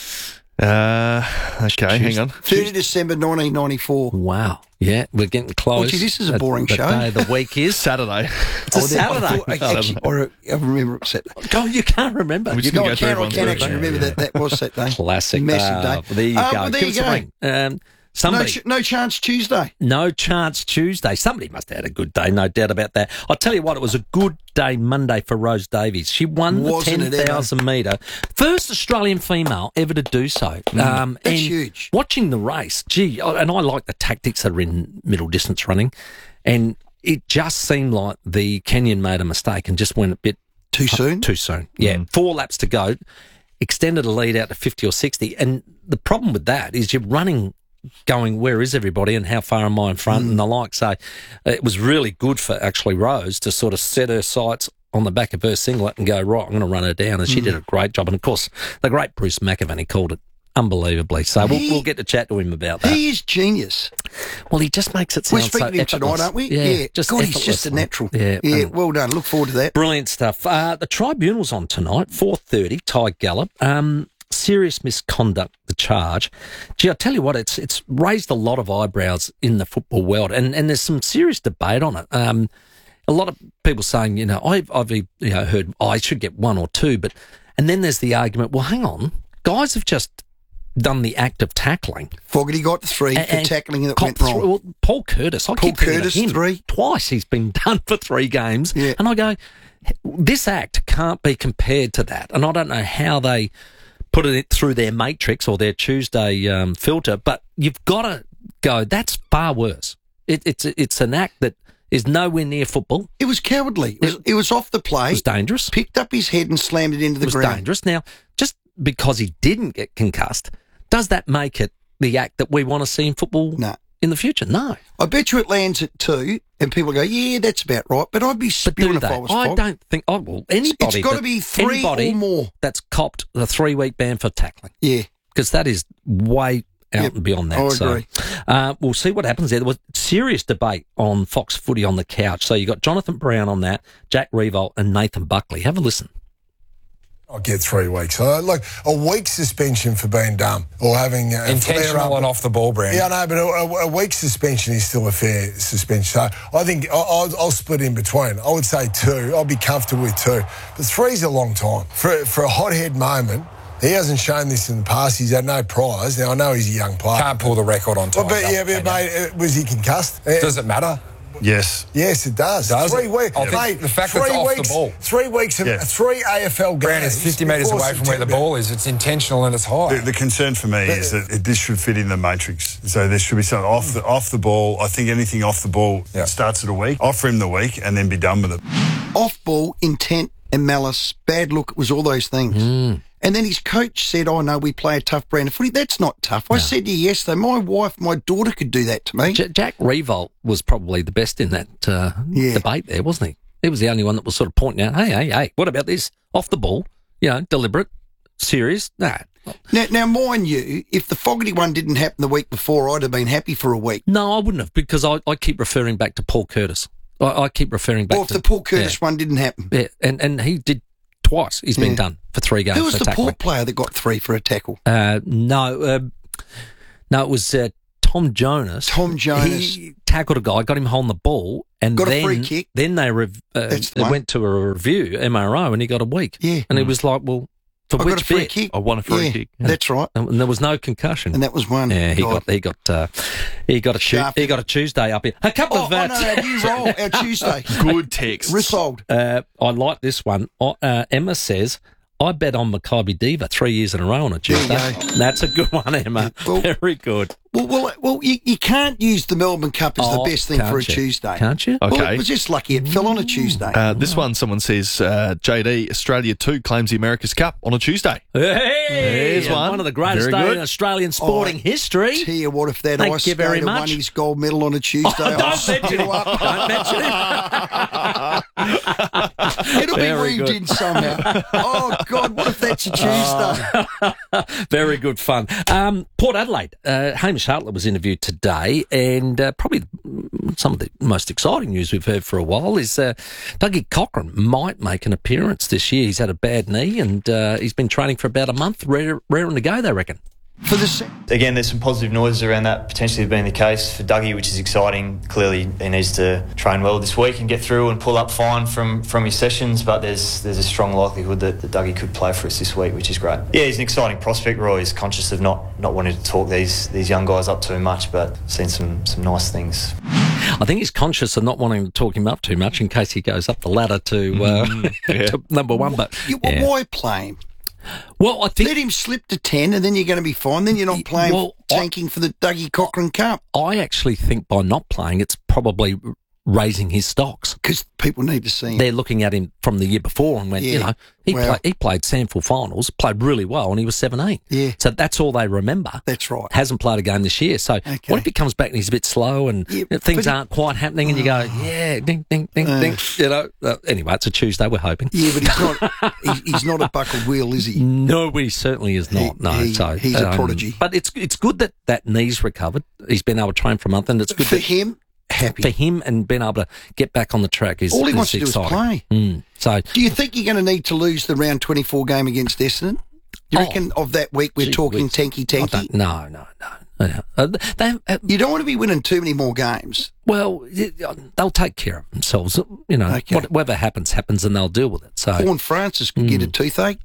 Uh, okay, hang on. third of December nineteen ninety-four. wow, yeah, we're getting close. Well, gee, this is a The- boring the show. Day of the week is Saturday. It's a Oh, then I Saturday. thought- I, actually, I, I remember it Saturday. Oh, you can't remember. We You just No, go I through can, I everyone's can birthday. actually remember Yeah. that that was that day. Classic. Massive Uh, day. There you Um, go. well, there Give you us a go. ring. Um, No, somebody. ch- no chance Tuesday. No chance Tuesday. Somebody must have had a good day, no doubt about that. I'll tell you what, it was a good day Monday for Rose Davies. She won Wasn't the it ten ever? thousand metre. First Australian female ever to do so. Um, That's and huge. Watching the race, gee, I- and I like the tactics that are in middle distance running, and it just seemed like the Kenyan made a mistake and just went a bit Too soon? Too soon, yeah. Four laps to go, extended a lead out to fifty or sixty, and the problem with that is you're running going, where is everybody and how far am I in front and the like. So it was really good for actually Rose to sort of set her sights on the back of her singlet and go, right, I'm going to run her down. And she did a great job. And of course, the great Bruce McAvaney called it unbelievably. So we'll, He- we'll get to chat to him about that. He is genius. Well, he just makes it We're sound so speaking to him tonight, effortless. aren't we? Yeah, just God, he's just a effortlessly. natural. Yeah, yeah. um, Well done. Look forward to that. Brilliant stuff. Uh, the tribunal's on tonight, four thirty, Ty Gallop. Um, serious misconduct, the charge. Gee, I tell you what, it's it's raised a lot of eyebrows in the football world, and, and there's some serious debate on it. Um, a lot of people saying, you know, I've, I've you know, heard oh, I should get one or two, but and then there's the argument, well, hang on, guys have just done the act of tackling. Fogarty got three And- for and tackling that cop went wrong. three- well, Paul Curtis, I Paul keep thinking Curtis, of him. three. Twice he's been done for three games. Yeah. And I go, this act can't be compared to that. And I don't know how they put it through their matrix or their Tuesday um, filter, but you've got to go, that's far worse. It, it's it's an act that is nowhere near football. It was cowardly. It was, it was off the play. It was dangerous. Picked up his head and slammed it into the It was ground. dangerous. Now, just because he didn't get concussed, does that make it the act that we want to see in football No. in the future? No. I bet you it lands at two, and people go, "Yeah, that's about right." But I'd be But spewing do if they? I was. I Fog. don't think. Oh well, anybody. It's got to that- be three anybody or more. that's copped the three-week ban for tackling, Yeah, because that is way out Yep, and beyond that. I so, agree. uh, we'll see what happens there. There was serious debate on Fox Footy on the couch. So you got Jonathan Brown on that, Jack Revolt, and Nathan Buckley. Have a listen. I'll get three weeks. Uh, like a week's suspension for being dumb or having uh, Intentional and off the ball, Brand. Yeah, I know, but a, a, a week's suspension is still a fair suspension. So I think I'll, I'll, I'll split in between. I would say two. I'll be comfortable with two, but three's a long time for for a hothead moment. He hasn't shown this in the past. He's had no prize. Now I know he's a young player. Can't pull the record on time. Well, but yeah, but mate, uh, was he concussed? Uh, Does it matter? Yes. Yes, it does. Does three it? weeks, I think mate. the fact three that it's off the weeks, ball. Three weeks of Yeah. three A F L games. Brand is fifty metres before away from where the September. ball is. It's intentional and it's high. The, the concern for me is that it, this should fit in the matrix. So there should be something off the off the ball. I think anything off the ball Yeah. starts at a week. Offer him the week and then be done with it. off ball, intent, and malice, bad look. It was all those things. Mm. And then his coach said, "Oh no, we play a tough brand of footy." That's not tough. I said to you yesterday, my wife, my daughter could do that to me. J- Jack Revolt was probably the best in that uh, Yeah. debate there, wasn't he? He was the only one that was sort of pointing out, hey, hey, hey, what about this? Off the ball, you know, deliberate, serious. Nah. Now, now, mind you, if the Fogarty one didn't happen the week before, I'd have been happy for a week. No, I wouldn't have, because I, I keep referring back to Paul Curtis. I, I keep referring back Or if to the Paul Curtis yeah. one didn't happen. Yeah, and, and he did twice. He's been Yeah. done for three games. Who was for the tackling. Port player that got three for a tackle? Uh, no, uh, no, it was uh, Tom Jonas. Tom Jonas. He tackled a guy, got him holding the ball, and Got a then, free kick. Then they rev- uh, That's the they one. went to a review, M R O, and he got a week. Yeah. And he was like, well, for I which got a free bit? kick. I won a free Yeah, kick. That's right. And there was no concussion. And that was one. Yeah, he God. got he got uh, he got a tu- Shafted. he got a Tuesday up here. A couple Oh, of uh, oh, no, no, you roll our Tuesday. Good text. Rissold. Uh, I like this one. Uh, Emma says, I bet on Maccabi Diva three years in a row on a Tuesday. That's a good one, Emma. Well- Very good. Well, well, well you, you can't use the Melbourne Cup as Oh, the best thing can't for a you? Tuesday. Can't you? Well, Okay. it was just lucky it fell on a Tuesday. Uh, this one, someone says, uh, J D, Australia two claims the America's Cup on a Tuesday. Hey, There's one. One of the greatest Very days good. in Australian sporting Oh, history. Tell you what, if that Thank ice you very skater much. won his gold medal on a Tuesday, Oh, I'll don't set mention you him. up. Don't mention him. It'll Very be weaved good. in somehow. Oh, God, what if that's a Tuesday? Very good fun. Um, Port Adelaide. Uh, Hamish Hartlett was interviewed today, and uh, probably some of the most exciting news we've heard for a while is uh, Dougie Cochran might make an appearance this year. He's had a bad knee, and uh, he's been training for about a month, rare, raring to go, they reckon. For the se- Again, there's some positive noises around that potentially being the case for Dougie, which is exciting. Clearly, he needs to train well this week and get through and pull up fine from, from his sessions, but there's there's a strong likelihood that, that Dougie could play for us this week, which is great. Yeah, he's an exciting prospect. Roy is conscious of not, not wanting to talk these these young guys up too much, but seen some, some nice things. I think he's conscious of not wanting to talk him up too much in case he goes up the ladder to, uh, yeah. to number one. But You- yeah. Why play him? Well, I think Let him slip to ten and then you're going to be fine. Then you're not playing, well, I- tanking for the Dougie Cochran Cup. I actually think by not playing, it's probably raising his stocks. Because people need to see him. They're looking at him from the year before and went, you Yeah. know, he, Well- played, he played Sandford finals, played really well, and he was seventeen. Yeah. So that's all they remember. That's right. Hasn't played a game this year. So Okay. what if he comes back and he's a bit slow and Yeah, things but he- aren't quite happening and you go, yeah, ding, ding, ding, Uh. ding. You know, uh, anyway, it's a Tuesday, we're hoping. Yeah, but he's not he, he's not a buckled wheel, is he? No, he certainly is not. He- no, he- so he's a prodigy. But it's it's good that that knee's recovered. He's been able to train for a month, and it's good For that, him, happy. for him and being able to get back on the track is All he is wants to do is exciting. play. Mm. So Do you think you're going to need to lose the round twenty-four game against Essendon? Do you Oh. reckon of that week we're Gee talking whiz. tanky I tanky? don't- no, no, no. no. Uh, they, uh, You don't want to be winning too many more games. well, it- they'll take care of themselves. You know, Okay. what- whatever happens, happens, and they'll deal with it. So Horn Francis could get a toothache.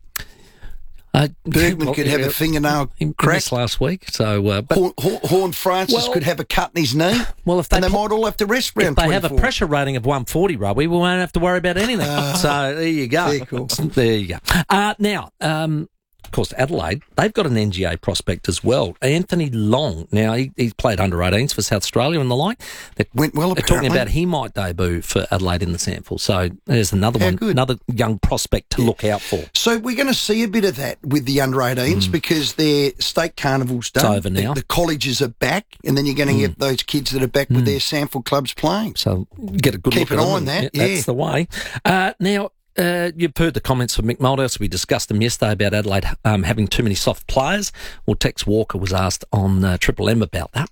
uh, Bergman well, could have yeah, a fingernail he crack. missed last week. So, uh, but Horn, Horn, Horn Francis Well- could have a cut in his knee. well, if they and they put- might all have to rest if round they have a twenty-four. pressure rating of one forty, Robbie, we won't have to worry about anything. so there you go. very cool. There you go. Uh, now, um, of course, Adelaide, they've got an N G A prospect as well. Anthony Long. Now, he, he's played under eighteens for South Australia and the like. They're, Went well, they're talking apparently. about he might debut for Adelaide in the sample. So there's another How one, good. another young prospect to look out for. So we're going to see a bit of that with the under eighteens because their state carnival's done. Mm. It's over The- now. The, colleges are back, and then you're going to Mm. get those kids that are back with their Sanford clubs playing. So get a good Keep look an at eye them on and that, That's yeah. the way. Uh, now, uh, you've heard the comments from Mick Malthouse. We discussed them yesterday about Adelaide um, having too many soft players. Well, Tex Walker was asked on uh, Triple M about that.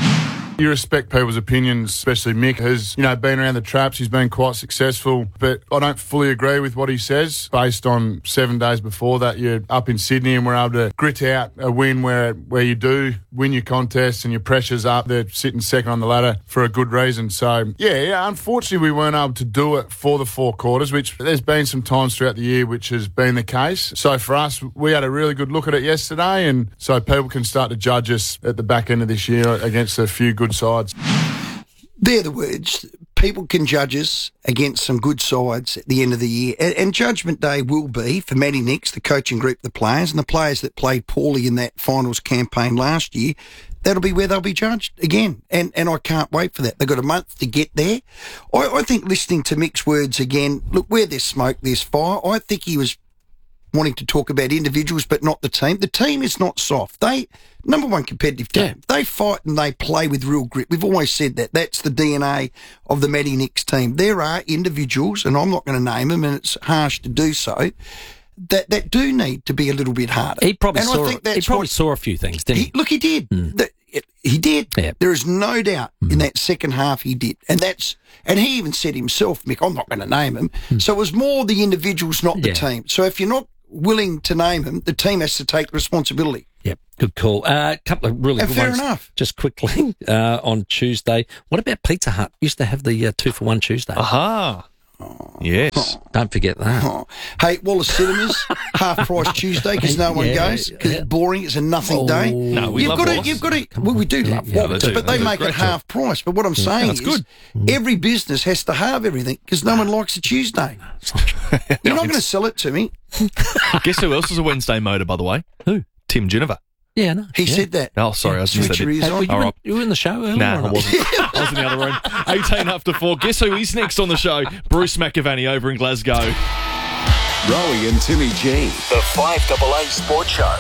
You respect people's opinions, especially Mick has, you know, been around the traps. He's been quite successful, but I don't fully agree with what he says. Based on seven days before that, you're up in Sydney and we're able to grit out a win where where you do win your contest and your pressure's up. They're sitting second on the ladder for a good reason. So, yeah, yeah, unfortunately we weren't able to do it for the four quarters, which there's been some times throughout the year which has been the case. So for us, we had a really good look at it yesterday, and so people can start to judge us at the back end of this year against a few good sides. They're the words. People can judge us against some good sides at the end of the year. And, and Judgment Day will be for Matty Nix, the coaching group, the players, and the players that played poorly in that finals campaign last year. That'll be where they'll be judged again. And and I can't wait for that. They've got a month to get there. I, I think listening to Mick's words again, look, where there's smoke, there's fire. I think he was wanting to talk about individuals, but not the team. The team is not soft. They, number one competitive team. Yeah. They fight and they play with real grit. We've always said that. That's the D N A of the Matty Nix team. There are individuals, and I'm not going to name them, and it's harsh to do so, that, that do need to be a little bit harder. He probably and saw. I think he that's probably what, saw a few things, didn't he? he, look, he did. The, it, he did. Yeah. There is no doubt mm. in that second half he did. And that's and he even said himself, Mick, I'm not going to name him. Mm. So it was more the individuals, not the yeah. team. So if you're not willing to name him, the team has to take responsibility. Yep, good call. A uh, couple of really and good fair ones. enough. Just quickly, uh, on Tuesday, what about Pizza Hut? Used to have the uh, two for one Tuesday. Aha. Oh. Yes. Don't forget that. Oh. Hey, Wallace Cinemas, half price Tuesday because no one yeah, goes because yeah. it's boring. It's a nothing Oh. day. No, we you've love got to, Wallace. You've got to. Well, we do love yeah, Wallace, they do. but they They do a make it great half price. But what I'm saying That's is, good. every business has to halve everything because no one likes a Tuesday. You're not going to sell it to me. Guess who else is a Wednesday motor, by the way? Who? Tim Geneva. Yeah, no. He yeah. said that. Oh, sorry, I just said Switcheroos it. on. Hey, you, All were, right. you were in the show earlier? Nah, or I not? wasn't. I was in the other room. eighteen after four. Guess who is next on the show? Bruce McAvaney over in Glasgow. Rowie and Timmy G. The five double A Sports Show.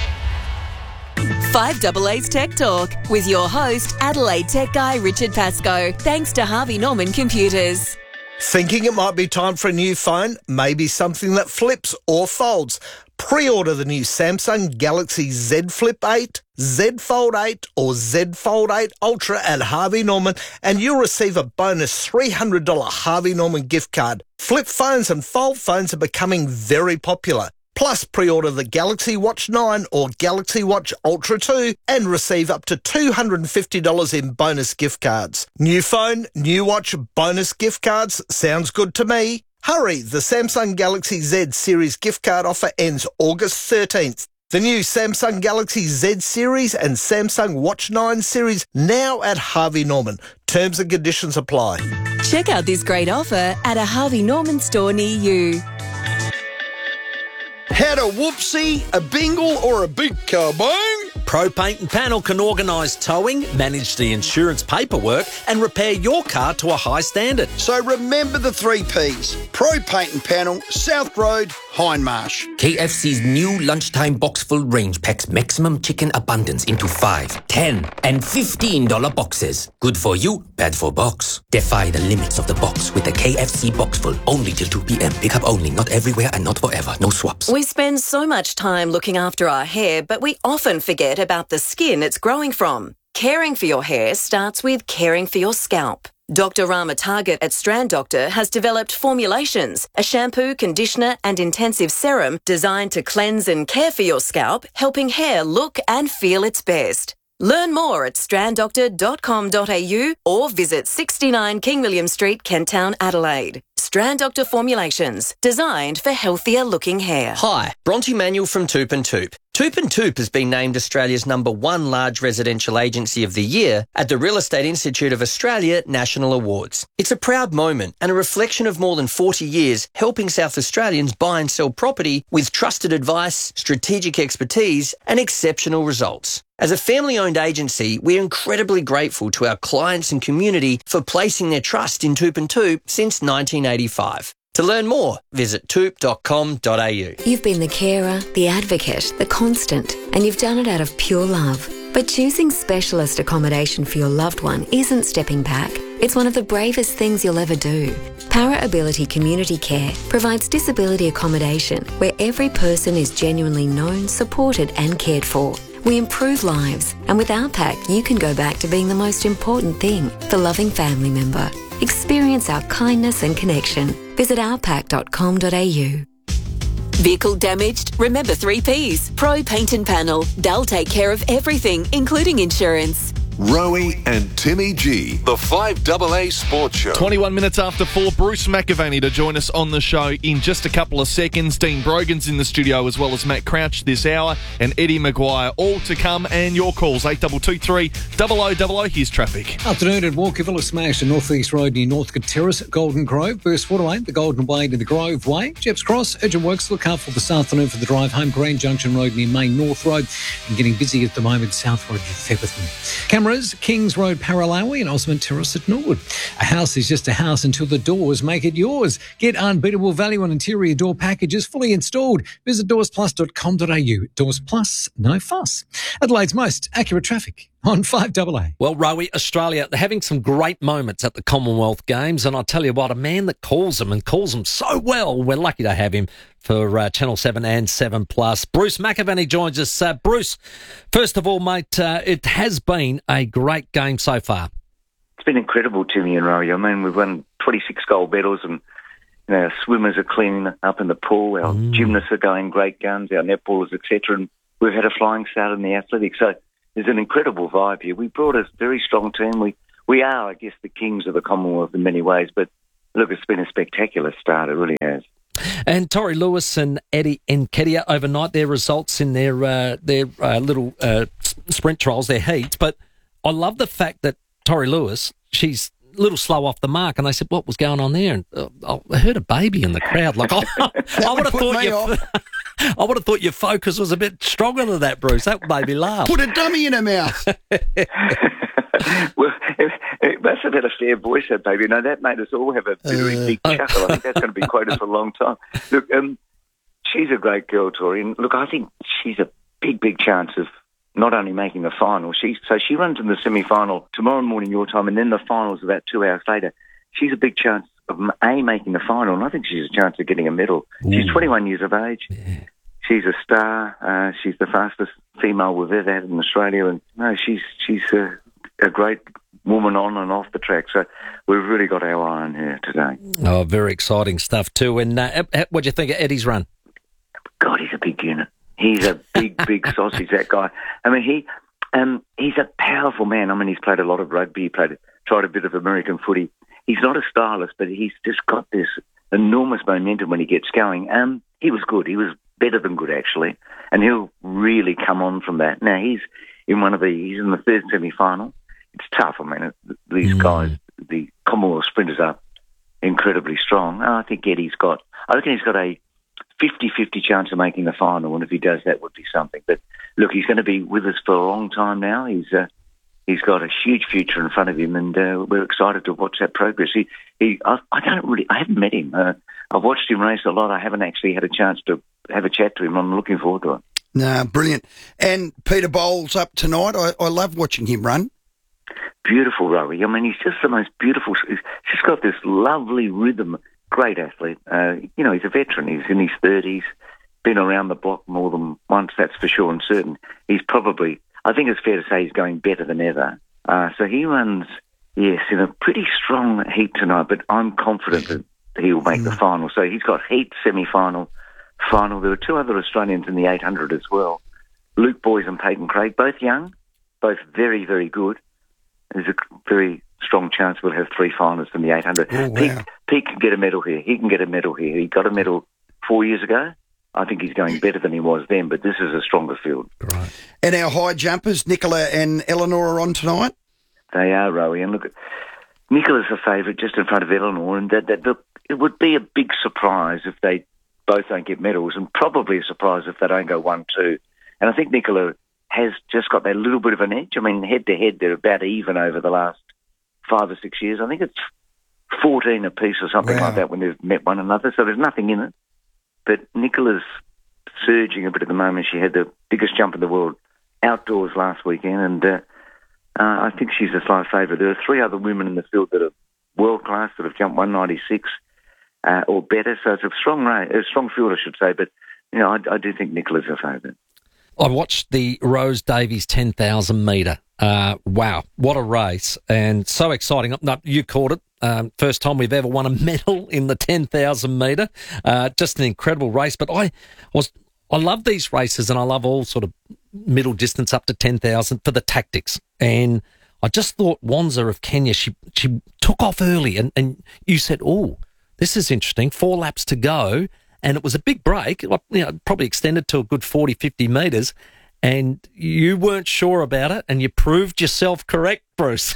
five double A's Tech Talk with your host, Adelaide Tech Guy Richard Pascoe. Thanks to Harvey Norman Computers. Thinking it might be time for a new phone? Maybe something that flips or folds? Pre-order the new Samsung Galaxy Z Flip eight, Z Fold eight or Z Fold eight Ultra at Harvey Norman and you'll receive a bonus three hundred dollars Harvey Norman gift card. Flip phones and fold phones are becoming very popular. Plus, pre-order the Galaxy Watch nine or Galaxy Watch Ultra two and receive up to two hundred fifty dollars in bonus gift cards. New phone, new watch, bonus gift cards. Sounds good to me. Hurry, the Samsung Galaxy Z Series gift card offer ends August thirteenth. The new Samsung Galaxy Z Series and Samsung Watch nine Series now at Harvey Norman. Terms and conditions apply. Check out this great offer at a Harvey Norman store near you. Had a whoopsie, a bingle, or a big kabong? Pro Paint and Panel can organise towing, manage the insurance paperwork and repair your car to a high standard. So remember the three Ps. Pro Paint and Panel, South Road, Hindmarsh. K F C's new lunchtime box full range packs maximum chicken abundance into five, ten, and fifteen dollar boxes. Good for you, bad for box. Defy the limits of the box with the K F C box full. Only till two p.m. Pickup only, not everywhere and not forever. No swaps. We spend so much time looking after our hair, but we often forget about the skin it's growing from. Caring for your hair starts with caring for your scalp. Doctor Rama Target at Strand Doctor has developed formulations, a shampoo, conditioner and intensive serum designed to cleanse and care for your scalp, helping hair look and feel its best. Learn more at strand doctor dot com dot a u or visit sixty-nine King William Street, Kent Town, Adelaide. Strand Doctor Formulations, designed for healthier looking hair. Hi, Bronte Manuel from Toop and Toop. Toop and Toop has been named Australia's number one large residential agency of the year at the Real Estate Institute of Australia National Awards. It's a proud moment and a reflection of more than forty years helping South Australians buy and sell property with trusted advice, strategic expertise and exceptional results. As a family-owned agency, we're incredibly grateful to our clients and community for placing their trust in Toop and Toop since nineteen eighty-five. To learn more, visit toop dot com dot a u. You've been the carer, the advocate, the constant, and you've done it out of pure love. But choosing specialist accommodation for your loved one isn't stepping back. It's one of the bravest things you'll ever do. Para Ability Community Care provides disability accommodation where every person is genuinely known, supported and cared for. We improve lives, and with our pack, you can go back to being the most important thing, the loving family member. Experience our kindness and connection. Visit our pack dot com dot a u. Vehicle damaged? Remember three Ps. Pro Paint and Panel. They'll take care of everything, including insurance. Rowie and Timmy G. The five double A Sports Show. twenty-one minutes after four, Bruce McAvaney to join us on the show in just a couple of seconds. Dean Brogan's in the studio as well as Matt Crouch this hour and Eddie Maguire all to come and your calls eight two two three, double oh double oh. Here's traffic. Afternoon at Walkerville, smash in North East Road near Northcote Terrace, Golden Grove, Burst Waterway, the Golden Way to the Grove Way, Jeps Cross, urgent works look out for this afternoon for the drive home, Grand Junction Road near Main North Road, and getting busy at the moment, South Road near Featherton. Cameras, Kings Road, Paralawi and Osmond Terrace at Norwood. A house is just a house until the doors make it yours. Get unbeatable value on interior door packages fully installed. Visit doors plus dot com dot a u. Doors Plus, no fuss. Adelaide's most accurate traffic. on five double A. Well, Rowie, Australia, they're having some great moments at the Commonwealth Games, and I'll tell you what, a man that calls them and calls them so well, we're lucky to have him for uh, Channel seven and seven plus. Bruce McAvaney joins us. Uh, Bruce, first of all, mate, uh, it has been a great game so far. It's been incredible, Timmy and Rowie. I mean, we've won twenty-six gold medals, and you know, our swimmers are cleaning up in the pool, our mm. gymnasts are going great guns, our netballers, et cetera, and we've had a flying start in the athletics. So there's an incredible vibe here. We brought a very strong team. We we are, I guess, the kings of the Commonwealth in many ways. But look, it's been a spectacular start. It really has. And Tori Lewis and Eddie Nketiah overnight, their results in their uh, their uh, little uh, sprint trials, their heats. But I love the fact that Tori Lewis, she's a little slow off the mark, and they said, "What was going on there?" And uh, I heard a baby in the crowd. Like I, I would have thought you. I would have thought your focus was a bit stronger than that, Bruce. That made me laugh. Put a dummy in her mouth. Well, it, it must have had a fair voice, that baby. No, that made us all have a very uh, big chuckle. I think that's going to be quoted for a long time. Look, um, she's a great girl, Tori. And look, I think she's a big, big chance of not only making the final. She, so she runs in the semi-final tomorrow morning your time, and then the final's about two hours later. She's a big chance of, A, making the final, and I think she's a chance of getting a medal. Ooh. She's twenty-one years of age. Yeah. She's a star. Uh, she's the fastest female we've ever had in Australia, and no, she's she's a, a great woman on and off the track. So we've really got our eye on her today. Oh, very exciting stuff too. And uh, what do you think of Eddie's run? God, he's a big unit. He's a big, big sausage, that guy. I mean, he um, he's a powerful man. I mean, he's played a lot of rugby. He played, tried a bit of American footy. He's not a stylist, but he's just got this enormous momentum when he gets going. Um, he was good. He was better than good, actually, and he'll really come on from that. Now, he's in one of the, he's in the third semi-final. It's tough. I mean, these mm. guys, the Commonwealth sprinters are incredibly strong. I think Eddie's got, I reckon he's got a fifty-fifty chance of making the final, and if he does, that would be something. But look, he's going to be with us for a long time now. He's uh, he's got a huge future in front of him, and uh, we're excited to watch that progress. He, he, I, I don't really, I haven't met him. Uh, I've watched him race a lot. I haven't actually had a chance to have a chat to him. I'm looking forward to it. Nah, brilliant. And Peter Bowles up tonight. I, I love watching him run. Beautiful, Rowie. I mean, he's just the most beautiful. He's just got this lovely rhythm. Great athlete. Uh, you know, he's a veteran. He's in his thirties, been around the block more than once, that's for sure and certain. He's probably, I think it's fair to say he's going better than ever. Uh, so he runs, yes, in a pretty strong heat tonight, but I'm confident that he will make the final. So he's got heat, semi-final, final. There were two other Australians in the eight hundred as well. Luke Boys and Peyton Craig, both young, both very, very good. There's a very strong chance we'll have three finalists in the eight hundred. Oh, wow. Pete, Pete can get a medal here. He can get a medal here. He got a medal four years ago. I think he's going better than he was then, but this is a stronger field. Right. And our high jumpers, Nicola and Eleanor, are on tonight? They are, Rowie. And look, Nicola's a favourite just in front of Eleanor, and that, that look, it would be a big surprise if they both don't get medals, and probably a surprise if they don't go one two. And I think Nicola has just got that little bit of an edge. I mean, head-to-head, they're about even over the last five or six years. I think it's fourteen apiece or something wow. like that when they've met one another, so there's nothing in it. But Nicola's surging a bit at the moment. She had the biggest jump in the world outdoors last weekend, and uh, uh, I think she's a slight favourite. There are three other women in the field that are world-class, that have jumped one ninety-six uh, or better, so it's a strong race, a strong field, I should say, but you know, I, I do think Nicola's a favourite. I watched the Rose Davies ten thousand metre. Uh, wow, what a race, and so exciting. No, you caught it. Um, first time we've ever won a medal in the ten thousand metre. Uh, just an incredible race. But I was, I love these races, and I love all sort of middle distance up to ten thousand for the tactics. And I just thought Wanza of Kenya, she she took off early, and, and you said, oh, this is interesting. Four laps to go. And it was a big break, you know, probably extended to a good forty, fifty metres, and you weren't sure about it, and you proved yourself correct, Bruce.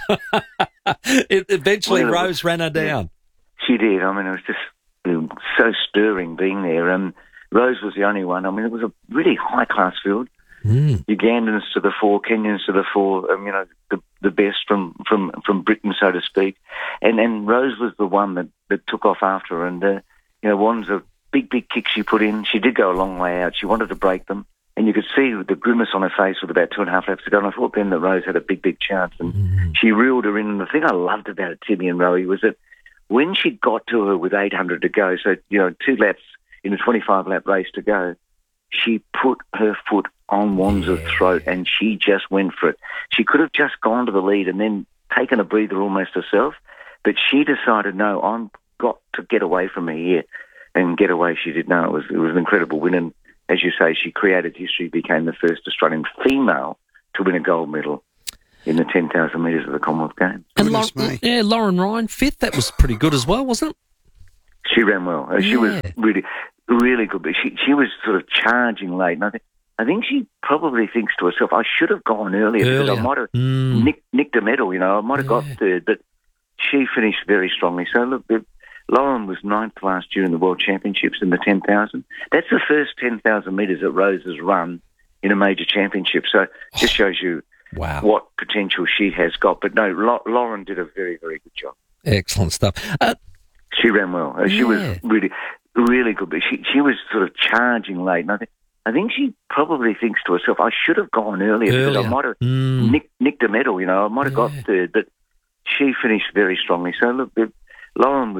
it, eventually, well, Rose ran her down. She did. I mean, it was just um, so stirring being there. Um, Rose was the only one. I mean, it was a really high-class field. Mm. Ugandans to the fore, Kenyans to the fore, um, you know, the, the best from, from, from Britain, so to speak. And, and Rose was the one that, that took off after her, and, uh, you know, Wanza, big, big kick she put in. She did go a long way out. She wanted to break them. and you could see the grimace on her face with about two and a half laps to go. And I thought then that Rose had a big, big chance, and mm. she reeled her in. And the thing I loved about it, Timmy and Rowie, was that when she got to her with eight hundred to go, so, you know, two laps in a twenty-five lap race to go, she put her foot on Wanza's yeah. throat, and she just went for it. She could have just gone to the lead and then taken a breather almost herself, but she decided, no, I've got to get away from her here, and get away she did. No, it was, it was an incredible win, and as you say, she created history, became the first Australian female to win a gold medal in the ten thousand metres of the Commonwealth Games. And Lauren, yeah, Lauren Ryan, fifth, that was pretty good as well, wasn't it? She ran well. She yeah. was really, really good, but she, she was sort of charging late, and I think, I think she probably thinks to herself, I should have gone earlier, earlier. because I might have mm. nicked, nicked a medal, you know, I might have yeah. got third, but she finished very strongly. So, look, the, Lauren was ninth last year in the World Championships in the ten thousand. That's the first ten thousand metres that Rose has run in a major championship. So it just shows you wow. what potential she has got. But no, La- Lauren did a very, very good job. Excellent stuff. Uh, she ran well. She yeah. was really, really good. But she, she was sort of charging late. And I think, I think she probably thinks to herself, I should have gone earlier, earlier. because I might have mm. nicked, nicked a medal, you know, I might have yeah. got third. But she finished very strongly. So, look, the, Lauren